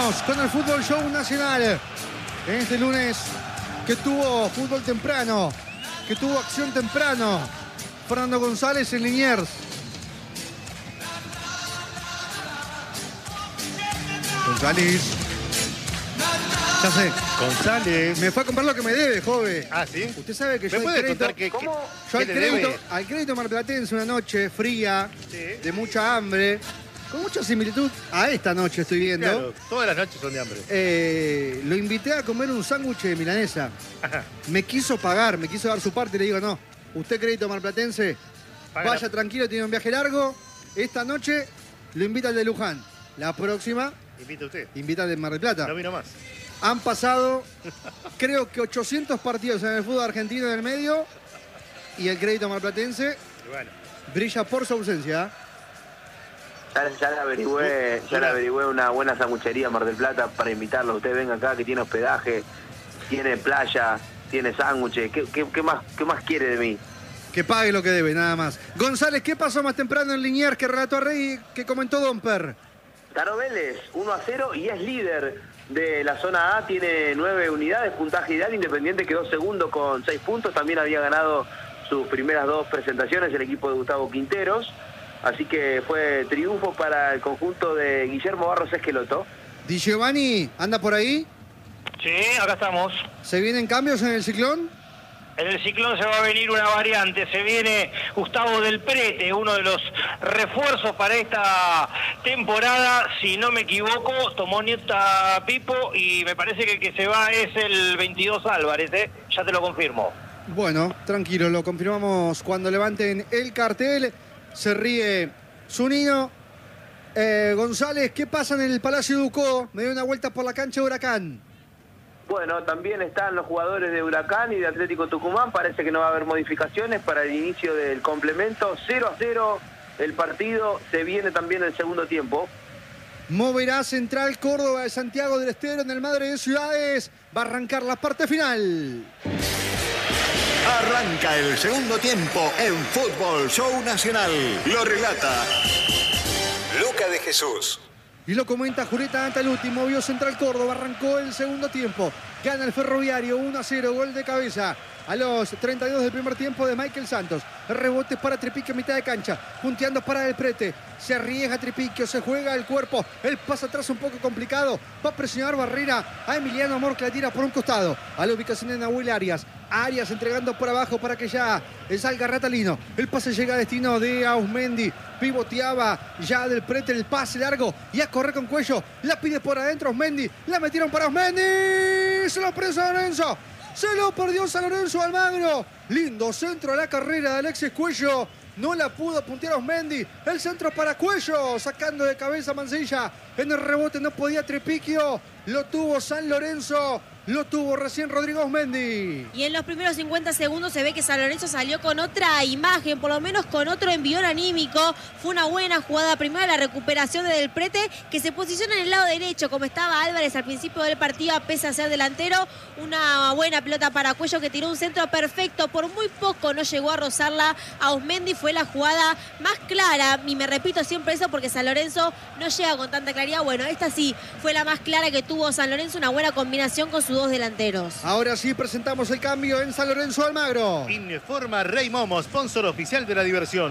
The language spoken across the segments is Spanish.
Seguimos con el Fútbol Show Nacional. En este lunes que tuvo fútbol temprano, que tuvo acción temprano. Fernando González en Liniers. González. Ya sé. González. Me fue a comprar lo que me debe, joven. Ah, ¿sí? Usted sabe que yo ¿Me puede al contar crédito, qué le debe? al crédito marplatense, una noche fría, de mucha hambre, con mucha similitud a esta noche estoy viendo. Claro, todas las noches son de hambre. Lo invité a comer un sándwich de milanesa. Ajá. Me quiso pagar, me quiso dar su parte y le digo, no, usted crédito marplatense, Paga. vaya tranquilo, tiene un viaje largo. Esta noche lo invita al de Luján. La próxima, Invita usted. invita al de Mar del Plata. No vino más. Han pasado, creo que 800 partidos en el fútbol argentino en el medio y el crédito marplatense Y bueno. brilla por su ausencia. Ya le averigüé una buena sanguchería en Mar del Plata para invitarlo. Usted venga acá, que tiene hospedaje, tiene playa, tiene sándwiches. ¿Qué más quiere de mí? Que pague lo que debe, nada más. González, ¿qué pasó más temprano en Liniers que relató a Rey que comentó Domper? Ganó Vélez 1-0 y es líder de la zona A, tiene 9 unidades, puntaje ideal. Independiente quedó segundo con 6 puntos, también había ganado sus primeras 2 presentaciones el equipo de Gustavo Quinteros, así que fue triunfo para el conjunto de Guillermo Barros Esqueloto. Di Giovanni, ¿anda por ahí? Sí, acá estamos. ¿Se vienen cambios en el ciclón? En el ciclón se va a venir una variante, se viene Gustavo del Prete, uno de los refuerzos para esta temporada, si no me equivoco, tomó nota Pipo y me parece que el que se va es el 22 Álvarez, ya te lo confirmo. Bueno, tranquilo, lo confirmamos cuando levanten el cartel. Se ríe Zunino. González, ¿qué pasa en el Palacio Ducó? Me dio una vuelta por la cancha de Huracán. Bueno, también están los jugadores de Huracán y de Atlético Tucumán. Parece que no va a haber modificaciones para el inicio del complemento. 0-0 el partido. Se viene también el segundo tiempo. Moverá Central Córdoba de Santiago del Estero en el Madre de Ciudades. Va a arrancar la parte final. Arranca el segundo tiempo en Fútbol Show Nacional. Lo relata Luca de Jesús. Y lo comenta Julieta Antaluti, movió Central Córdoba, arrancó el segundo tiempo. Gana el Ferroviario 1-0, gol de cabeza. A los 32 del primer tiempo de Michael Santos. Rebotes para Tripiquio en mitad de cancha. Punteando para el Prete. Se arriesga Tripiquio, se juega el cuerpo. El pase atrás un poco complicado. Va a presionar Barrera a Emiliano Amor que la tira por un costado. A la ubicación de Nahuel Arias. Arias entregando por abajo para que ya salga Ratalino. El pase llega a destino de Ausmendi. Pivoteaba ya del Prete el pase largo. Y a correr con cuello. La pide por adentro Ausmendi. La metieron para Ausmendi. Se lo prende San Lorenzo. Se lo perdió San Lorenzo Almagro. Lindo centro a la carrera de Alexis Cuello. No la pudo puntear Ausmendi. El centro para Cuello. Sacando de cabeza Mancilla. En el rebote no podía Tripiquio. Lo tuvo San Lorenzo. Lo tuvo recién Rodrigo Ausmendi. Y en los primeros 50 segundos se ve que San Lorenzo salió con otra imagen, por lo menos con otro envión anímico. Fue una buena jugada. Primero la recuperación de Del Prete, que se posiciona en el lado derecho, como estaba Álvarez al principio del partido, pese a ser delantero. Una buena pelota para Cuello, que tiró un centro perfecto. Por muy poco no llegó a rozarla a Ausmendi. Fue la jugada más clara. Y me repito siempre eso porque San Lorenzo no llega con tanta claridad. Bueno, esta sí fue la más clara que tuvo San Lorenzo. Una buena combinación con sus dos delanteros. Ahora sí presentamos el cambio en San Lorenzo Almagro. Informa Rey Momo, sponsor oficial de la diversión.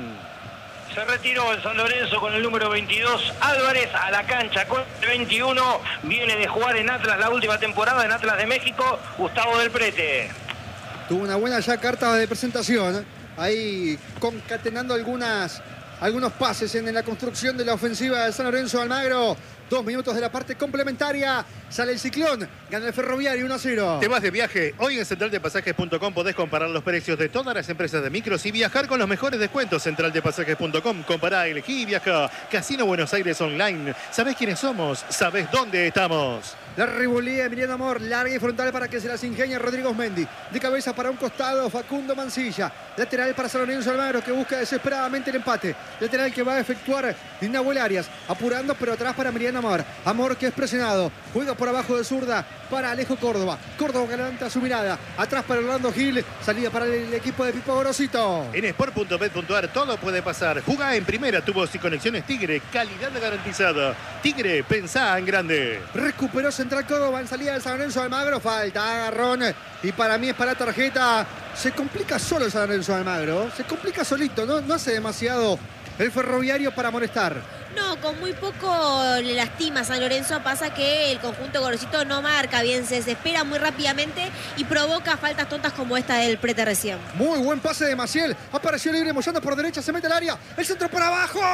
Se retiró el San Lorenzo con el número 22 Álvarez a la cancha con el 21. Viene de jugar en Atlas la última temporada, en Atlas de México, Gustavo del Prete. Tuvo una buena ya carta de presentación. Ahí concatenando algunos pases en la construcción de la ofensiva de San Lorenzo Almagro. 2 minutos de la parte complementaria. Sale el Ciclón. Gana el Ferroviario 1-0. ¿Te vas de viaje? Hoy en centraldepasajes.com podés comparar los precios de todas las empresas de micros y viajar con los mejores descuentos. Centraldepasajes.com. Compará, elegí y viaja. Casino Buenos Aires Online. ¿Sabés quiénes somos? ¿Sabés dónde estamos? La revolea Emiliano Amor. Larga y frontal para que se las ingenia Rodrigo Ausmendi. De cabeza para un costado Facundo Mancilla. Lateral para San Lorenzo Almagro, que busca desesperadamente el empate. Lateral que va a efectuar Nahuel Arias. Apurando, pero atrás para Emiliano Amor. Amor que es presionado. Juega por abajo de zurda para Alejo Córdoba. Córdoba que levanta su mirada. Atrás para Orlando Gil. Salida para el equipo de Pipo Gorosito. En sport.bet.ar todo puede pasar. Jugá en primera, tu voz y conexiones Tigre. Calidad garantizada. Tigre, pensá en grande. Recuperó Central Córdoba en salida de San Lorenzo de Almagro. Falta, agarrón. Y para mí es para tarjeta. Se complica solo San Lorenzo de Almagro. Se complica solito. No hace demasiado el Ferroviario para molestar. No, con muy poco le lastima a San Lorenzo. Pasa que el conjunto Gorosito no marca bien, se desespera muy rápidamente y provoca faltas tontas como esta del Prete recién. Muy buen pase de Maciel. Apareció libre, Moyano por derecha, se mete al área. El centro para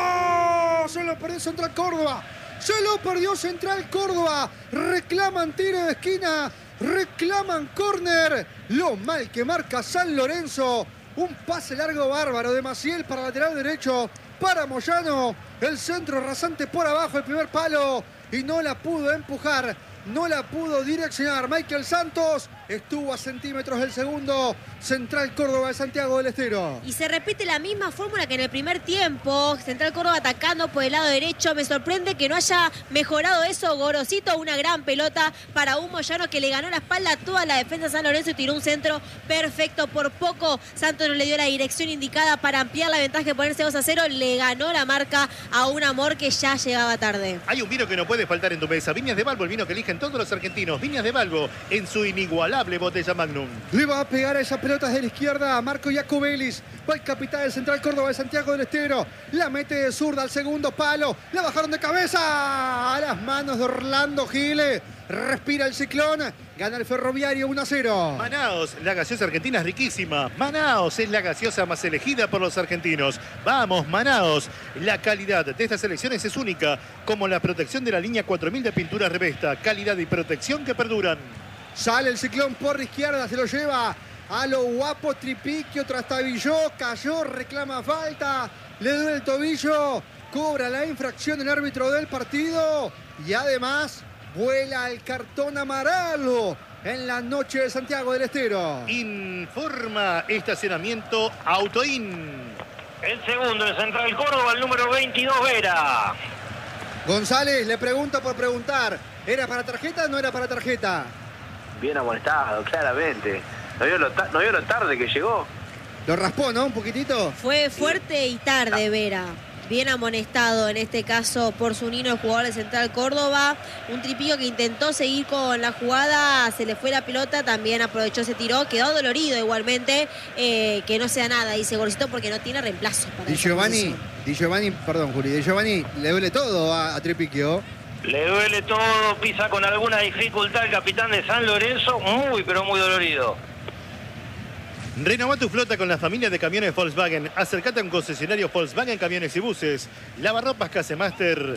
abajo. Se lo perdió Central Córdoba. Se lo perdió Central Córdoba. Reclaman tiro de esquina. Reclaman córner. Lo mal que marca San Lorenzo. Un pase largo bárbaro de Maciel para lateral derecho. Para Moyano, el centro rasante por abajo, el primer palo, y no la pudo empujar, no la pudo direccionar. Michael Santos estuvo a centímetros del segundo. Central Córdoba de Santiago del Estero. Y se repite la misma fórmula que en el primer tiempo. Central Córdoba atacando por el lado derecho. Me sorprende que no haya mejorado eso Gorosito. Una gran pelota para un Moyano que le ganó la espalda a toda la defensa de San Lorenzo y tiró un centro perfecto. Por poco Santos no le dio la dirección indicada para ampliar la ventaja y ponerse 2-0. Le ganó la marca a un Amor que ya llegaba tarde. Hay un vino que no puede faltar en tu mesa. Viñas de Balbo, el vino que eligen todos los argentinos. Viñas de Balbo en su inigualable botella Magnum. Le va a pegar a esa pelota de la izquierda a Marco Jacobelis. Va el capitán del Central Córdoba de Santiago del Estero. La mete de zurda al segundo palo. La bajaron de cabeza a las manos de Orlando Gil. Respira el ciclón. Gana el Ferroviario 1-0. Manaos, la gaseosa argentina es riquísima. Manaos es la gaseosa más elegida por los argentinos. Vamos, Manaos. La calidad de estas selecciones es única, como la protección de la línea 4000 de pintura Revesta. Calidad y protección que perduran. Sale el ciclón por la izquierda, se lo lleva a lo guapo Tripiquio, trastabilló, cayó, reclama falta, le duele el tobillo, cobra la infracción el árbitro del partido y además vuela el cartón amarillo en la noche de Santiago del Estero. Informa estacionamiento Autoin. El segundo de Central Córdoba, el número 22, Vera. González le pregunta por preguntar, ¿era para tarjeta o no era para tarjeta? Bien amonestado, claramente. ¿No vio lo tarde que llegó? Lo raspó, ¿no? Un poquitito. Fue fuerte y tarde, Vera. Bien amonestado en este caso por Zunino, el jugador de Central Córdoba. Un Tripillo que intentó seguir con la jugada, se le fue la pelota, también aprovechó ese tiro, quedó dolorido igualmente. Que no sea nada, dice Gorosito, porque no tiene reemplazo para Di Giovanni, perdón, Juli, Di Giovanni le duele todo a Tripicchio. Le duele todo, pisa con alguna dificultad el capitán de San Lorenzo, muy pero muy dolorido. Renová tu flota con la familia de camiones Volkswagen. Acércate a un concesionario Volkswagen Camiones y Buses. Lavarropas Casemaster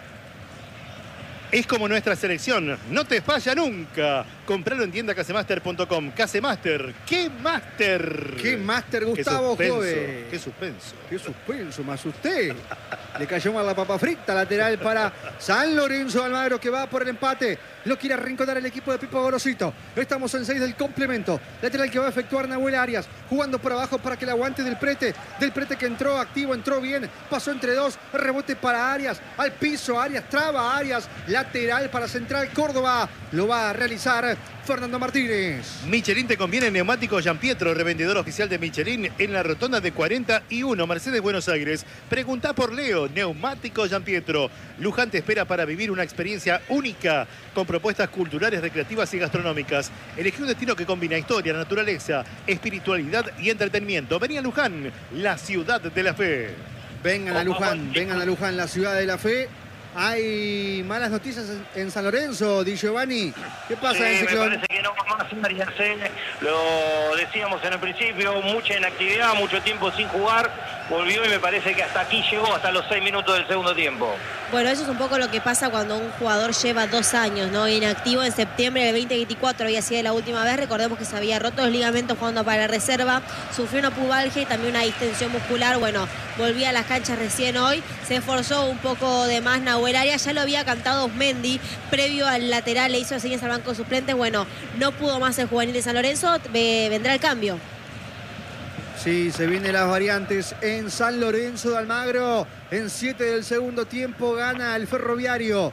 es como nuestra selección. No te falla nunca. Compralo en tiendacasemaster.com. Casemaster. ¡Qué máster! ¡Qué máster, Gustavo Jove! ¡Qué suspenso! ¡Qué suspenso! Me asusté. Le cayó mal la papa frita. Lateral para San Lorenzo de Almagro, que va por el empate. Lo quiere arrinconar el equipo de Pipo Gorosito. Estamos en 6 del complemento. Lateral que va a efectuar Nahuel Arias. Jugando por abajo para que el aguante del Prete. Del Prete que entró activo, entró bien. Pasó entre dos. Rebote para Arias. Al piso. Arias traba. Arias. Lateral para Central Córdoba. Lo va a realizar Fernando Martínez. Michelin te conviene neumático Gianpietro, revendedor oficial de Michelin en la rotonda de 41, Mercedes, Buenos Aires. Preguntá por Leo, neumático Gianpietro. Luján te espera para vivir una experiencia única con propuestas culturales, recreativas y gastronómicas. Elegí un destino que combina historia, naturaleza, espiritualidad y entretenimiento. Vení a Luján, la ciudad de la fe. Vengan a Luján, la ciudad de la fe. Hay malas noticias en San Lorenzo, Di Giovanni. ¿Qué pasa en Ciclón? Me parece que no va más Arias. Lo decíamos en el principio, mucha inactividad, mucho tiempo sin jugar. Volvió y me parece que hasta aquí llegó, hasta los 6 minutos del segundo tiempo. Bueno, eso es un poco lo que pasa cuando un jugador lleva 2 años, ¿no? Inactivo. En septiembre del 2024 había sido la última vez. Recordemos que se había roto los ligamentos jugando para la reserva. Sufrió una pubalgia y también una distensión muscular. Bueno, volvía a las canchas recién hoy. Se esforzó un poco de más Nahuel Arias. Ya lo había cantado Osmendi previo al lateral. Le hizo señas al banco de suplentes. Bueno, no pudo más el juvenil de San Lorenzo. Vendrá el cambio. Sí, se vienen las variantes en San Lorenzo de Almagro. En 7 del segundo tiempo gana el Ferroviario.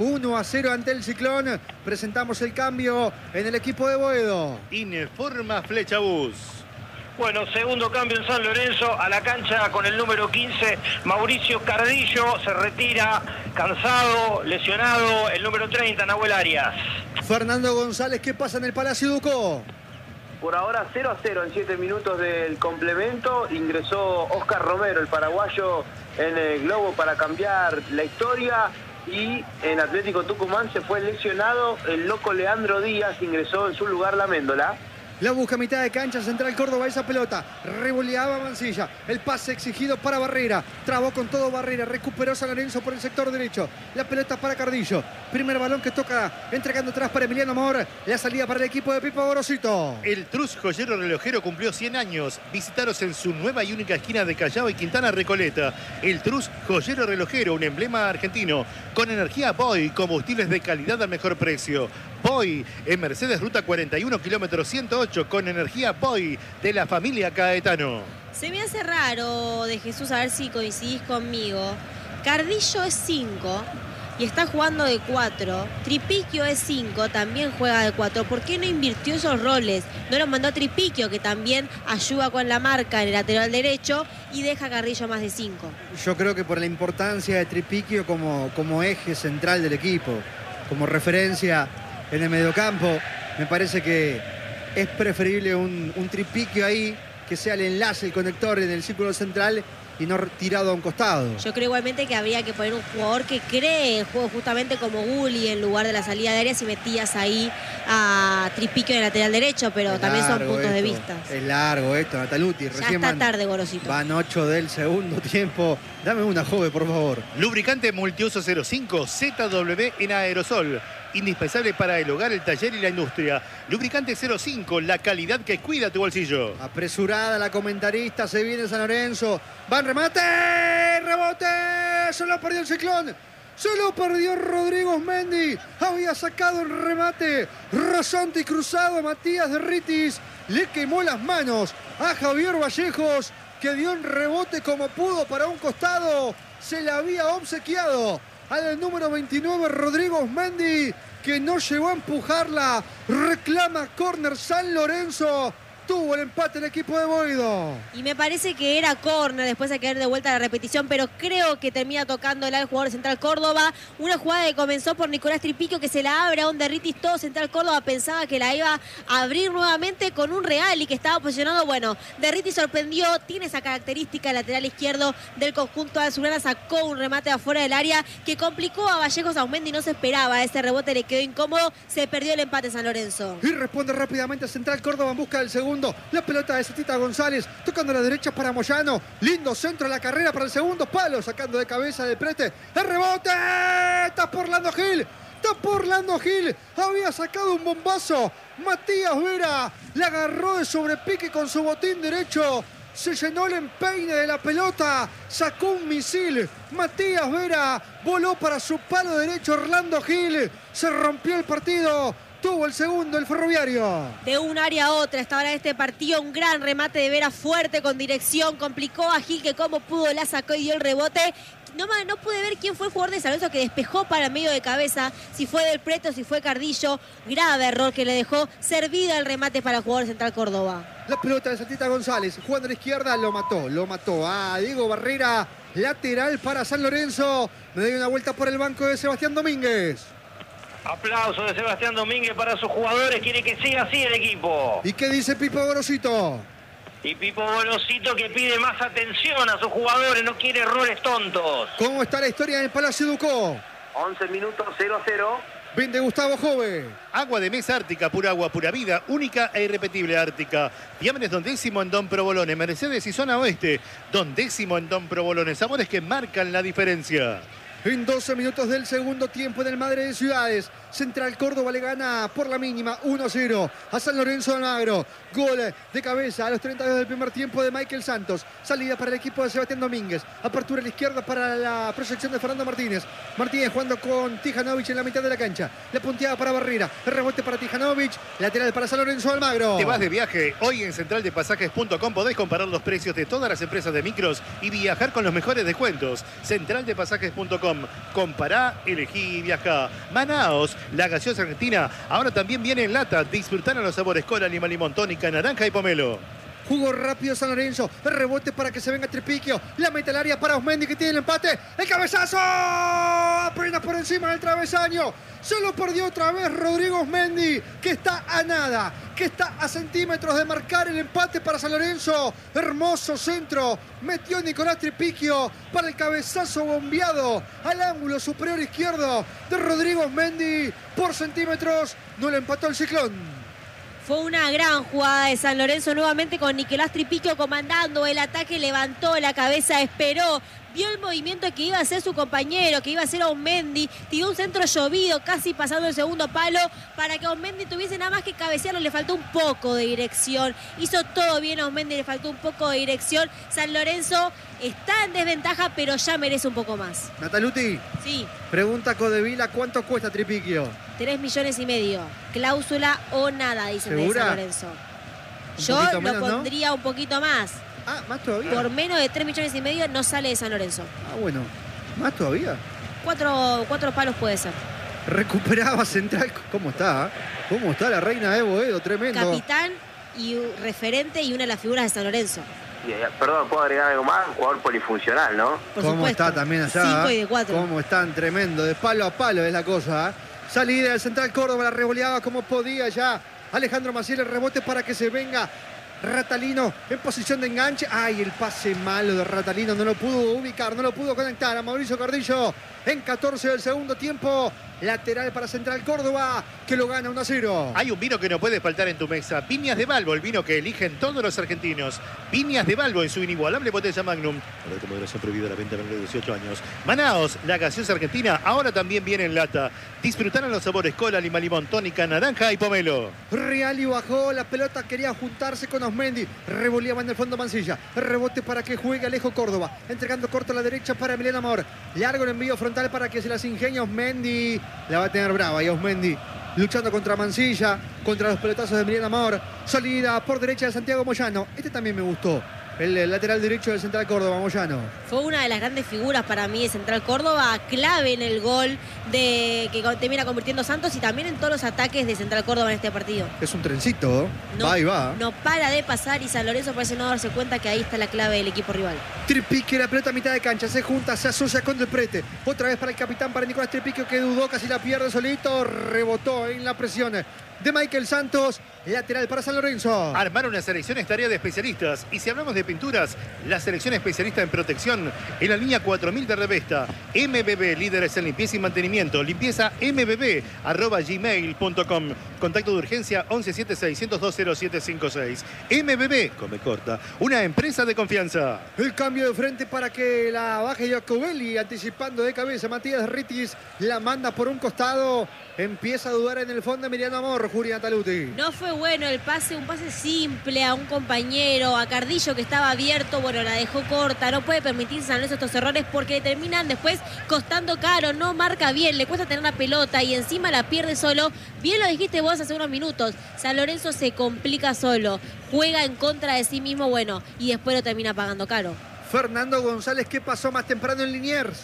1-0 ante el Ciclón. Presentamos el cambio en el equipo de Boedo. Informa Flechabús. Bueno, segundo cambio en San Lorenzo, a la cancha con el número 15, Mauricio Cardillo, se retira, cansado, lesionado, el número 30, Nahuel Arias. Fernando González, ¿qué pasa en el Palacio Ducó? Por ahora 0-0 en 7 minutos del complemento. Ingresó Oscar Romero, el paraguayo, en el globo para cambiar la historia. Y en Atlético Tucumán se fue lesionado el loco Leandro Díaz, ingresó en su lugar la Méndola. La busca a mitad de cancha, Central Córdoba esa pelota. Revoleaba Mancilla. El pase exigido para Barrera. Trabó con todo Barrera. Recuperó San Lorenzo por el sector derecho. La pelota para Cardillo. Primer balón que toca entregando atrás para Emiliano Amor. La salida para el equipo de Pipo Gorosito. El Trus Joyero Relojero cumplió 100 años. Visitaros en su nueva y única esquina de Callao y Quintana Recoleta. El Trus Joyero Relojero, un emblema argentino. Con energía Boy, combustibles de calidad al mejor precio. Boy, en Mercedes Ruta 41, kilómetro 108, con energía Boy de la familia Caetano. Se me hace raro, de Jesús, a ver si coincidís conmigo. Cardillo es 5 y está jugando de 4. Tripiquio es 5, también juega de 4. ¿Por qué no invirtió esos roles? No lo mandó a Tripiquio, que también ayuda con la marca en el lateral derecho, y deja a Cardillo más de 5. Yo creo que por la importancia de Tripiquio como eje central del equipo, como referencia en el mediocampo, me parece que es preferible un Tripiquio ahí, que sea el enlace, el conector en el círculo central y no tirado a un costado. Yo creo igualmente que habría que poner un jugador que cree el juego justamente como Gulli en lugar de la salida de área si metías ahí a Tripiquio en el lateral derecho, pero también son puntos de vista. Es largo esto, Nataluti. Ya está tarde, Gorosito. Van 8 del segundo tiempo. Dame una, joven, por favor. Lubricante multiuso 05 ZW en aerosol. Indispensable para el hogar, el taller y la industria. Lubricante 05, la calidad que cuida tu bolsillo. Apresurada la comentarista, se viene San Lorenzo. ¡Van remate! ¡Rebote! Se lo perdió el Ciclón. Se lo perdió Rodrigo Mendy. Había sacado el remate. Rasante y cruzado a Matías de Ritis. Le quemó las manos a Javier Vallejos, que dio un rebote como pudo para un costado. Se la había obsequiado al número 29, Rodrigo Mendy, que no llegó a empujarla. Reclama córner San Lorenzo. Tuvo el empate el equipo de Boedo. Y me parece que era córner, después hay que ver de vuelta la repetición, pero creo que termina tocándola el jugador de Central Córdoba. Una jugada que comenzó por Nicolás Tripiquio, que se la abre a un Derritis. Todo Central Córdoba pensaba que la iba a abrir nuevamente con un Real y que estaba posicionado. Bueno, Derritis sorprendió, tiene esa característica, el lateral izquierdo del conjunto azulgrana, sacó un remate afuera del área que complicó a Vallejos. Aumendi no se esperaba, ese rebote le quedó incómodo, se perdió el empate San Lorenzo. Y responde rápidamente Central Córdoba en busca del segundo. La pelota de Cetita González, tocando a la derecha para Moyano. Lindo centro de la carrera para el segundo palo, sacando de cabeza de Prete. ¡El rebote! ¡Está por Lando Gil! ¡Está por Lando Gil! Había sacado un bombazo. Matías Vera la agarró de sobrepique con su botín derecho. Se llenó el empeine de la pelota. Sacó un misil. Matías Vera voló para su palo derecho. Orlando Gil. Se rompió el partido. Tuvo el segundo el Ferroviario. De un área a otra, esta hora de este partido, un gran remate de Vera fuerte con dirección, complicó a Gil, que como pudo la sacó y dio el rebote. No pude ver quién fue el jugador de San Lorenzo que despejó para el medio de cabeza, si fue Del Preto, si fue Cardillo. Grave error que le dejó servida el remate para el jugador de Central Córdoba. La pelota de Cetita González, jugando a la izquierda, lo mató. A Diego Barrera, lateral para San Lorenzo. Me doy una vuelta por el banco de Sebastián Domínguez. Aplauso de Sebastián Domínguez para sus jugadores, quiere que siga así el equipo. ¿Y qué dice Pipo Gorosito? Y Pipo Gorosito que pide más atención a sus jugadores, no quiere errores tontos. ¿Cómo está la historia en el Palacio Ducó? 11 minutos, 0-0. Vende Gustavo Jove. Agua de mesa Ártica, pura agua, pura vida, única e irrepetible Ártica. Fiambres Don Décimo en Don Provolone, Mercedes y Zona Oeste. Don Décimo en Don Provolone, sabores que marcan la diferencia. en 12 minutos del segundo tiempo en el Madre de Ciudades. Central Córdoba le gana por la mínima 1-0 a San Lorenzo de Almagro. Gol de cabeza a los 32 del primer tiempo de Michael Santos. Salida para el equipo de Sebastián Domínguez. Apertura a la izquierda para la proyección de Fernando Martínez. Martínez jugando con Tijanovic en la mitad de la cancha. La punteada para Barrera. El rebote para Tijanovic. Lateral para San Lorenzo de Almagro. Te vas de viaje. Hoy en centraldepasajes.com podés comparar los precios de todas las empresas de micros y viajar con los mejores descuentos. Centraldepasajes.com. Compará, elegí y viajá. Manaos, la gaseosa argentina, ahora también viene en lata. Disfrutar a los sabores cola, lima, limón, tónica, naranja y pomelo. Jugó rápido San Lorenzo. El rebote para que se venga Trepiquio. La mete al área para Osmendi, que tiene el empate. ¡El cabezazo! Apenas por encima del travesaño. Se lo perdió otra vez Rodrigo Osmendi, que está a nada, que está a centímetros de marcar el empate para San Lorenzo. Hermoso centro. Metió Nicolás Trepiquio para el cabezazo bombeado al ángulo superior izquierdo de Rodrigo Osmendi. Por centímetros no le empató el Ciclón. Fue una gran jugada de San Lorenzo nuevamente con Nicolás Trepiquio comandando el ataque, levantó la cabeza, esperó, vio el movimiento que iba a hacer su compañero, que iba a hacer Osmendi, tiró un centro llovido casi pasando el segundo palo para que Osmendi tuviese nada más que cabecearlo, le faltó un poco de dirección, hizo todo bien a Osmendi, le faltó un poco de dirección. San Lorenzo está en desventaja, pero ya merece un poco más. Nataluti. Sí. Pregunta Codevila, ¿cuánto cuesta Trepiquio? 3,5 millones. Cláusula o nada, dicen de San Lorenzo. Yo lo menos, pondría, ¿no? Un poquito más. Ah, ¿más todavía? Por menos de 3,5 millones no sale de San Lorenzo. Ah, bueno. ¿Más todavía? 4 palos puede ser. Recuperaba Central. ¿Cómo está? ¿Cómo está la reina de Boedo? Tremendo. Capitán y referente y una de las figuras de San Lorenzo. Perdón, ¿puedo agregar algo más? Un jugador polifuncional, ¿no? Por ¿Cómo supuesto. está también allá? 5 y de 4. ¿Cómo están? Tremendo. De palo a palo es la cosa. Salida del Central Córdoba, la revoleaba como podía ya Alejandro Maciel. El rebote para que se venga Ratalino en posición de enganche. Ay, el pase malo de Ratalino. No lo pudo ubicar, no lo pudo conectar a Mauricio Cardillo en 14 del segundo tiempo. Lateral para Central Córdoba, que lo gana 1-0. Hay un vino que no puede faltar en tu mesa. Viñas de Balbo, el vino que eligen todos los argentinos. Viñas de Balbo en su inigualable botella Magnum. Ahora con moderación prohibida la venta a menores de 18 años. Manaos, la gaseosa argentina, ahora también viene en lata. Disfrutaron los sabores cola, lima, limón, tónica, naranja y pomelo. Reali bajó la pelota, quería juntarse con Osmendi. Revoleaba en el fondo Mancilla. Rebote para que juegue Alejo Córdoba. Entregando corto a la derecha para Emiliano Amor. Largo el envío frontal para que se las ingenia Osmendi. La va a tener brava y Osmendi luchando contra Mancilla, contra los pelotazos de Emiliano Amor. Salida por derecha de Santiago Moyano. Este también me gustó. El lateral derecho del Central Córdoba, Moyano. Fue una de las grandes figuras para mí de Central Córdoba, clave en el gol que termina convirtiendo Santos y también en todos los ataques de Central Córdoba en este partido. Es un trencito, va y va. No para de pasar y San Lorenzo parece no darse cuenta que ahí está la clave del equipo rival. Trepiquio, la pelota a mitad de cancha, se junta, se asocia con Del Prete. Otra vez para el capitán, para Nicolás Trepiquio, que dudó, casi la pierde solito. Rebotó en la presión de Michael Santos. Lateral para San Lorenzo. Armar una selección es tarea de especialistas. Y si hablamos de pinturas, la selección especialista en protección en la línea 4000 de Revesta. MBB, líderes en limpieza y mantenimiento. Limpieza mbb@gmail.com. Contacto de urgencia 1176-102-0756. MBB, come corta, una empresa de confianza. El cambio de frente para que la baje Jacobelli, anticipando de cabeza. Matías Ritis la manda por un costado. Empieza a dudar en el fondo Emiliano Amor, Julián Taluti. No fue bueno el pase, un pase simple a un compañero, a Cardillo que estaba abierto, bueno, la dejó corta. No puede permitirse San Lorenzo estos errores porque terminan después costando caro, no marca bien, le cuesta tener la pelota y encima la pierde solo. Bien lo dijiste vos hace unos minutos, San Lorenzo se complica solo, juega en contra de sí mismo, bueno, y después lo termina pagando caro. Fernando González, ¿qué pasó más temprano en Liniers?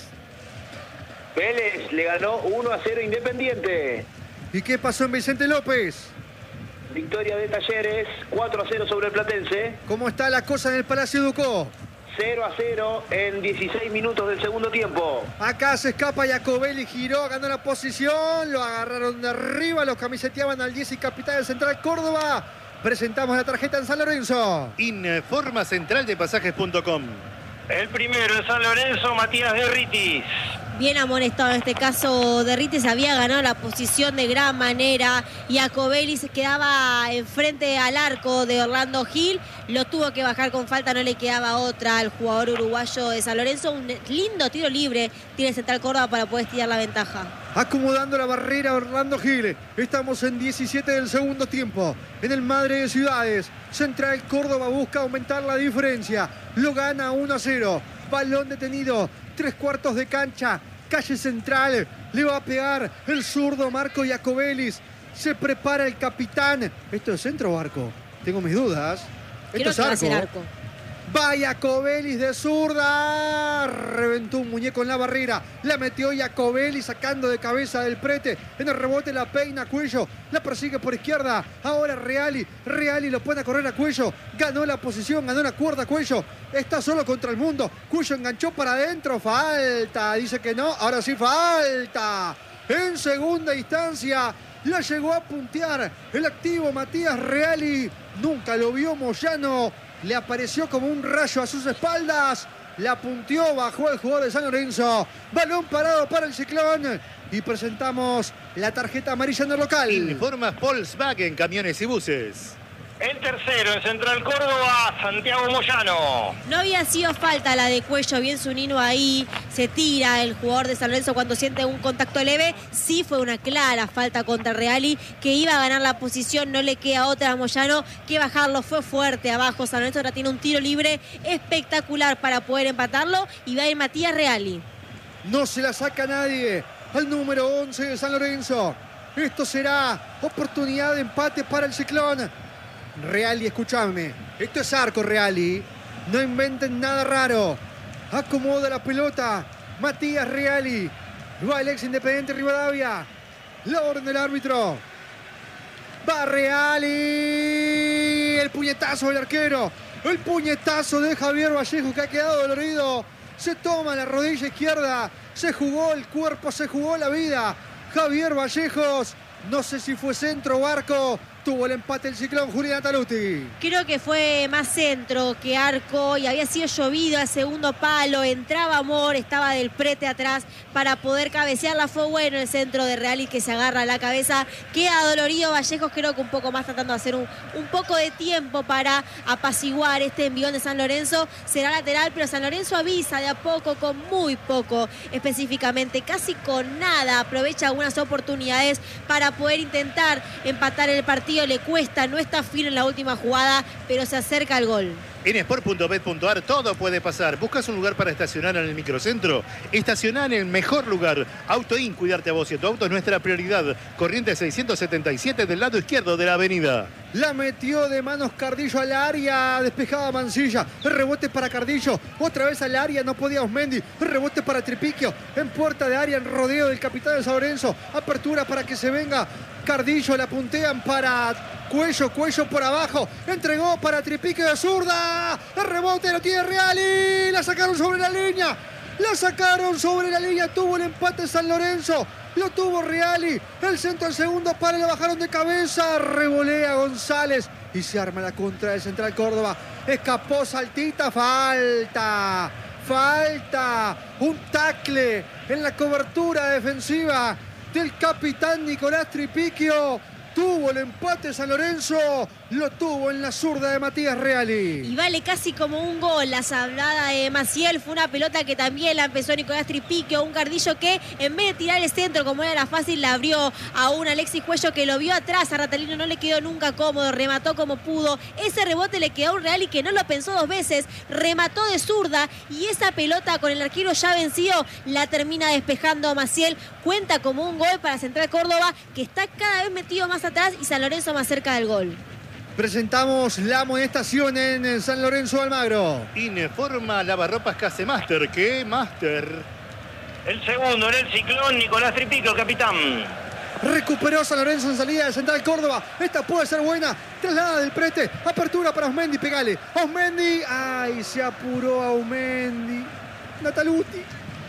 Vélez le ganó 1-0 Independiente. ¿Y qué pasó en Vicente López? Victoria de Talleres, 4-0 sobre el Platense. ¿Cómo está la cosa en el Palacio Ducó? 0-0 en 16 minutos del segundo tiempo. Acá se escapa Jacobelli, giró, ganó la posición, lo agarraron de arriba, los camiseteaban al 10 y capitán del Central Córdoba. Presentamos la tarjeta en San Lorenzo. Informa centraldepasajes.com. El primero de San Lorenzo, Matías de Ritis. Bien amonestado en este caso Derrites, había ganado la posición de gran manera. Iacobelli se quedaba enfrente al arco de Orlando Gil, lo tuvo que bajar con falta, no le quedaba otra al jugador uruguayo de San Lorenzo. Un lindo tiro libre tiene Central Córdoba para poder estirar la ventaja. Acomodando la barrera Orlando Gil. Estamos en 17 del segundo tiempo. En el Madre de Ciudades. Central Córdoba busca aumentar la diferencia. Lo gana 1-0. Balón detenido. 3/4 de cancha. Calle Central. Le va a pegar el zurdo Marco Iacobelli. Se prepara el capitán. ¿Esto es centro o arco? Tengo mis dudas. Creo Esto es arco. Va Iacobelli de zurda. Reventó un muñeco en la barrera. La metió Iacobelli sacando de cabeza del Prete. En el rebote la peina Cuello. La persigue por izquierda. Ahora Reali. Reali lo pone a correr a Cuello. Ganó la posición, ganó la cuerda Cuello. Está solo contra el mundo. Cuello enganchó para adentro. Falta. Dice que no. Ahora sí falta. En segunda instancia. La llegó a puntear el activo Matías Reali. Nunca lo vio Moyano. Le apareció como un rayo a sus espaldas. La punteó, bajó el jugador de San Lorenzo. Balón parado para el Ciclón. Y presentamos la tarjeta amarilla en el local. Informa Volkswagen Camiones y Buses. El tercero en Central Córdoba, Santiago Moyano. No había sido falta la de Cuello, bien Zunino ahí, se tira el jugador de San Lorenzo cuando siente un contacto leve. Sí fue una clara falta contra Reali, que iba a ganar la posición, no le queda otra a Moyano que bajarlo, fue fuerte abajo. San Lorenzo ahora tiene un tiro libre espectacular para poder empatarlo y va a ir Matías Reali. No se la saca nadie al número 11 de San Lorenzo. Esto será oportunidad de empate para el Ciclón. Reali, escúchame. Esto es arco, Reali. No inventen nada raro. Acomoda la pelota. Matías Reali. Va el ex Independiente Rivadavia. La orden del árbitro. Va Reali. El puñetazo del arquero. El puñetazo de Javier Vallejo, que ha quedado dolorido. Se toma la rodilla izquierda. Se jugó el cuerpo, se jugó la vida. Javier Vallejos. No sé si fue centro o arco. Tuvo el empate el Ciclón, Julián Taluti. Creo que fue más centro que arco y había sido llovido al segundo palo. Entraba Amor, estaba del Prete atrás para poder cabecearla. Fue bueno el centro de Reali que se agarra a la cabeza. Queda dolorido Vallejos, creo que un poco más tratando de hacer un poco de tiempo para apaciguar este envión de San Lorenzo. Será lateral, pero San Lorenzo avisa de a poco, con muy poco específicamente, casi con nada. Aprovecha algunas oportunidades para poder intentar empatar el partido. Le cuesta, no está fino en la última jugada, pero se acerca al gol. En sport.bet.ar todo puede pasar. ¿Buscas un lugar para estacionar en el microcentro? Estacioná en el mejor lugar. AutoIn, cuidarte a vos y a tu auto es nuestra prioridad. Corriente 677 del lado izquierdo de la avenida. La metió de manos Cardillo al área, despejada Mancilla, el rebote para Cardillo, otra vez al área, no podía Osmendi, el rebote para Tripiquio, en puerta de área, en rodeo del capitán de San Lorenzo, apertura para que se venga Cardillo, la puntean para Cuello por abajo, entregó para Tripiquio de zurda, el rebote lo tiene Reali, la sacaron sobre la línea, tuvo el empate San Lorenzo. Lo tuvo Reali, el centro al segundo palo, lo bajaron de cabeza, revolea González y se arma la contra del Central Córdoba. Escapó Saltita, falta, un tackle en la cobertura defensiva del capitán Nicolás Tripiquio. Tuvo el empate San Lorenzo, lo tuvo en la zurda de Matías Reali. Y vale casi como un gol la sablada de Maciel. Fue una pelota que también la empezó Nicolás Tripiquio, un Cardillo que en vez de tirar el centro como era fácil, la abrió a un Alexis Cuello que lo vio atrás. A Ratalino no le quedó nunca cómodo, remató como pudo. Ese rebote le quedó a un Reali que no lo pensó dos veces, remató de zurda y esa pelota con el arquero ya vencido la termina despejando a Maciel. Cuenta como un gol para Central Córdoba, que está cada vez metido más atrás y San Lorenzo más cerca del gol. Presentamos la amonestación en San Lorenzo de Almagro. Informa Lavarropas Case Master. ¿Qué Master? El segundo en el Ciclón, Nicolás Tripiquio, capitán. Recuperó San Lorenzo en salida de Central Córdoba. Esta puede ser buena. Traslada del Prete. Apertura para Osmendi. Pegale. Osmendi. Ay, se apuró a Osmendi. Nataluti.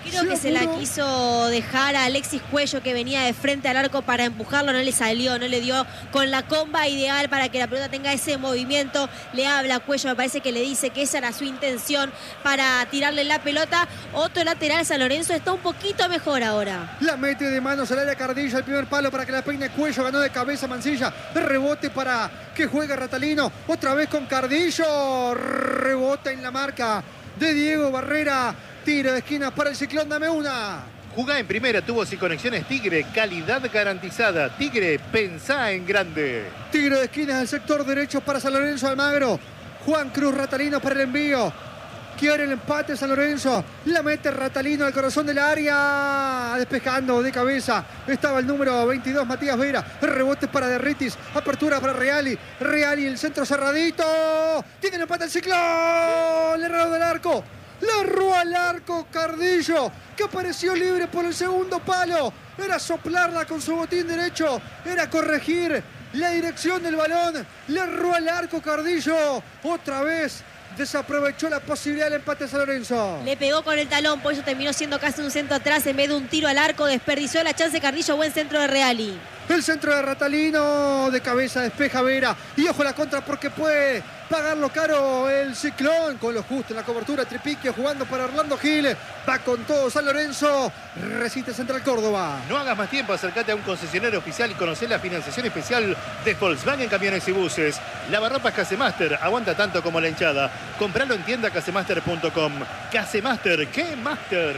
Creo que se la quiso dejar a Alexis Cuello, que venía de frente al arco para empujarlo, no le salió, no le dio con la comba ideal para que la pelota tenga ese movimiento. Le habla a Cuello, me parece que le dice que esa era su intención para tirarle la pelota. Otro lateral, San Lorenzo está un poquito mejor ahora. La mete de manos al área Cardillo, el primer palo para que la peine Cuello, ganó de cabeza Mancilla, rebote para que juegue Ratalino, otra vez con Cardillo, rebota en la marca de Diego Barrera. Tiro de esquina para el Ciclón, dame una. Jugá en primera, tubos y conexiones Tigre, calidad garantizada. Tigre, pensá en grande. Tiro de esquina del sector derecho para San Lorenzo Almagro. Juan Cruz Ratalino para el envío. Quiere el empate San Lorenzo. La mete Ratalino al corazón del área. Despejando de cabeza. Estaba el número 22, Matías Vera. Rebote para Derritis. Apertura para Reali. Reali, el centro cerradito. Tiene el empate el Ciclón. Le erró del arco. Le erró al arco Cardillo, que apareció libre por el segundo palo. Era soplarla con su botín derecho. Era corregir la dirección del balón. Le erró al arco Cardillo. Otra vez desaprovechó la posibilidad del empate a San Lorenzo. Le pegó con el talón, por eso terminó siendo casi un centro atrás en vez de un tiro al arco. Desperdició la chance Cardillo. Buen centro de Reali. El centro de Ratalino, de cabeza despeja Vera. Y ojo la contra porque puede pagarlo caro el Ciclón. Con lo justo en la cobertura, Tripiquio jugando para Orlando Gil. Va con todo San Lorenzo. Resiste Central Córdoba. No hagas más tiempo, acércate a un concesionario oficial y conocé la financiación especial de Volkswagen Camiones y Buses. Lavarropas Casemaster, aguanta tanto como la hinchada. Compralo en tienda casemaster.com. Casemaster, ¿qué Master?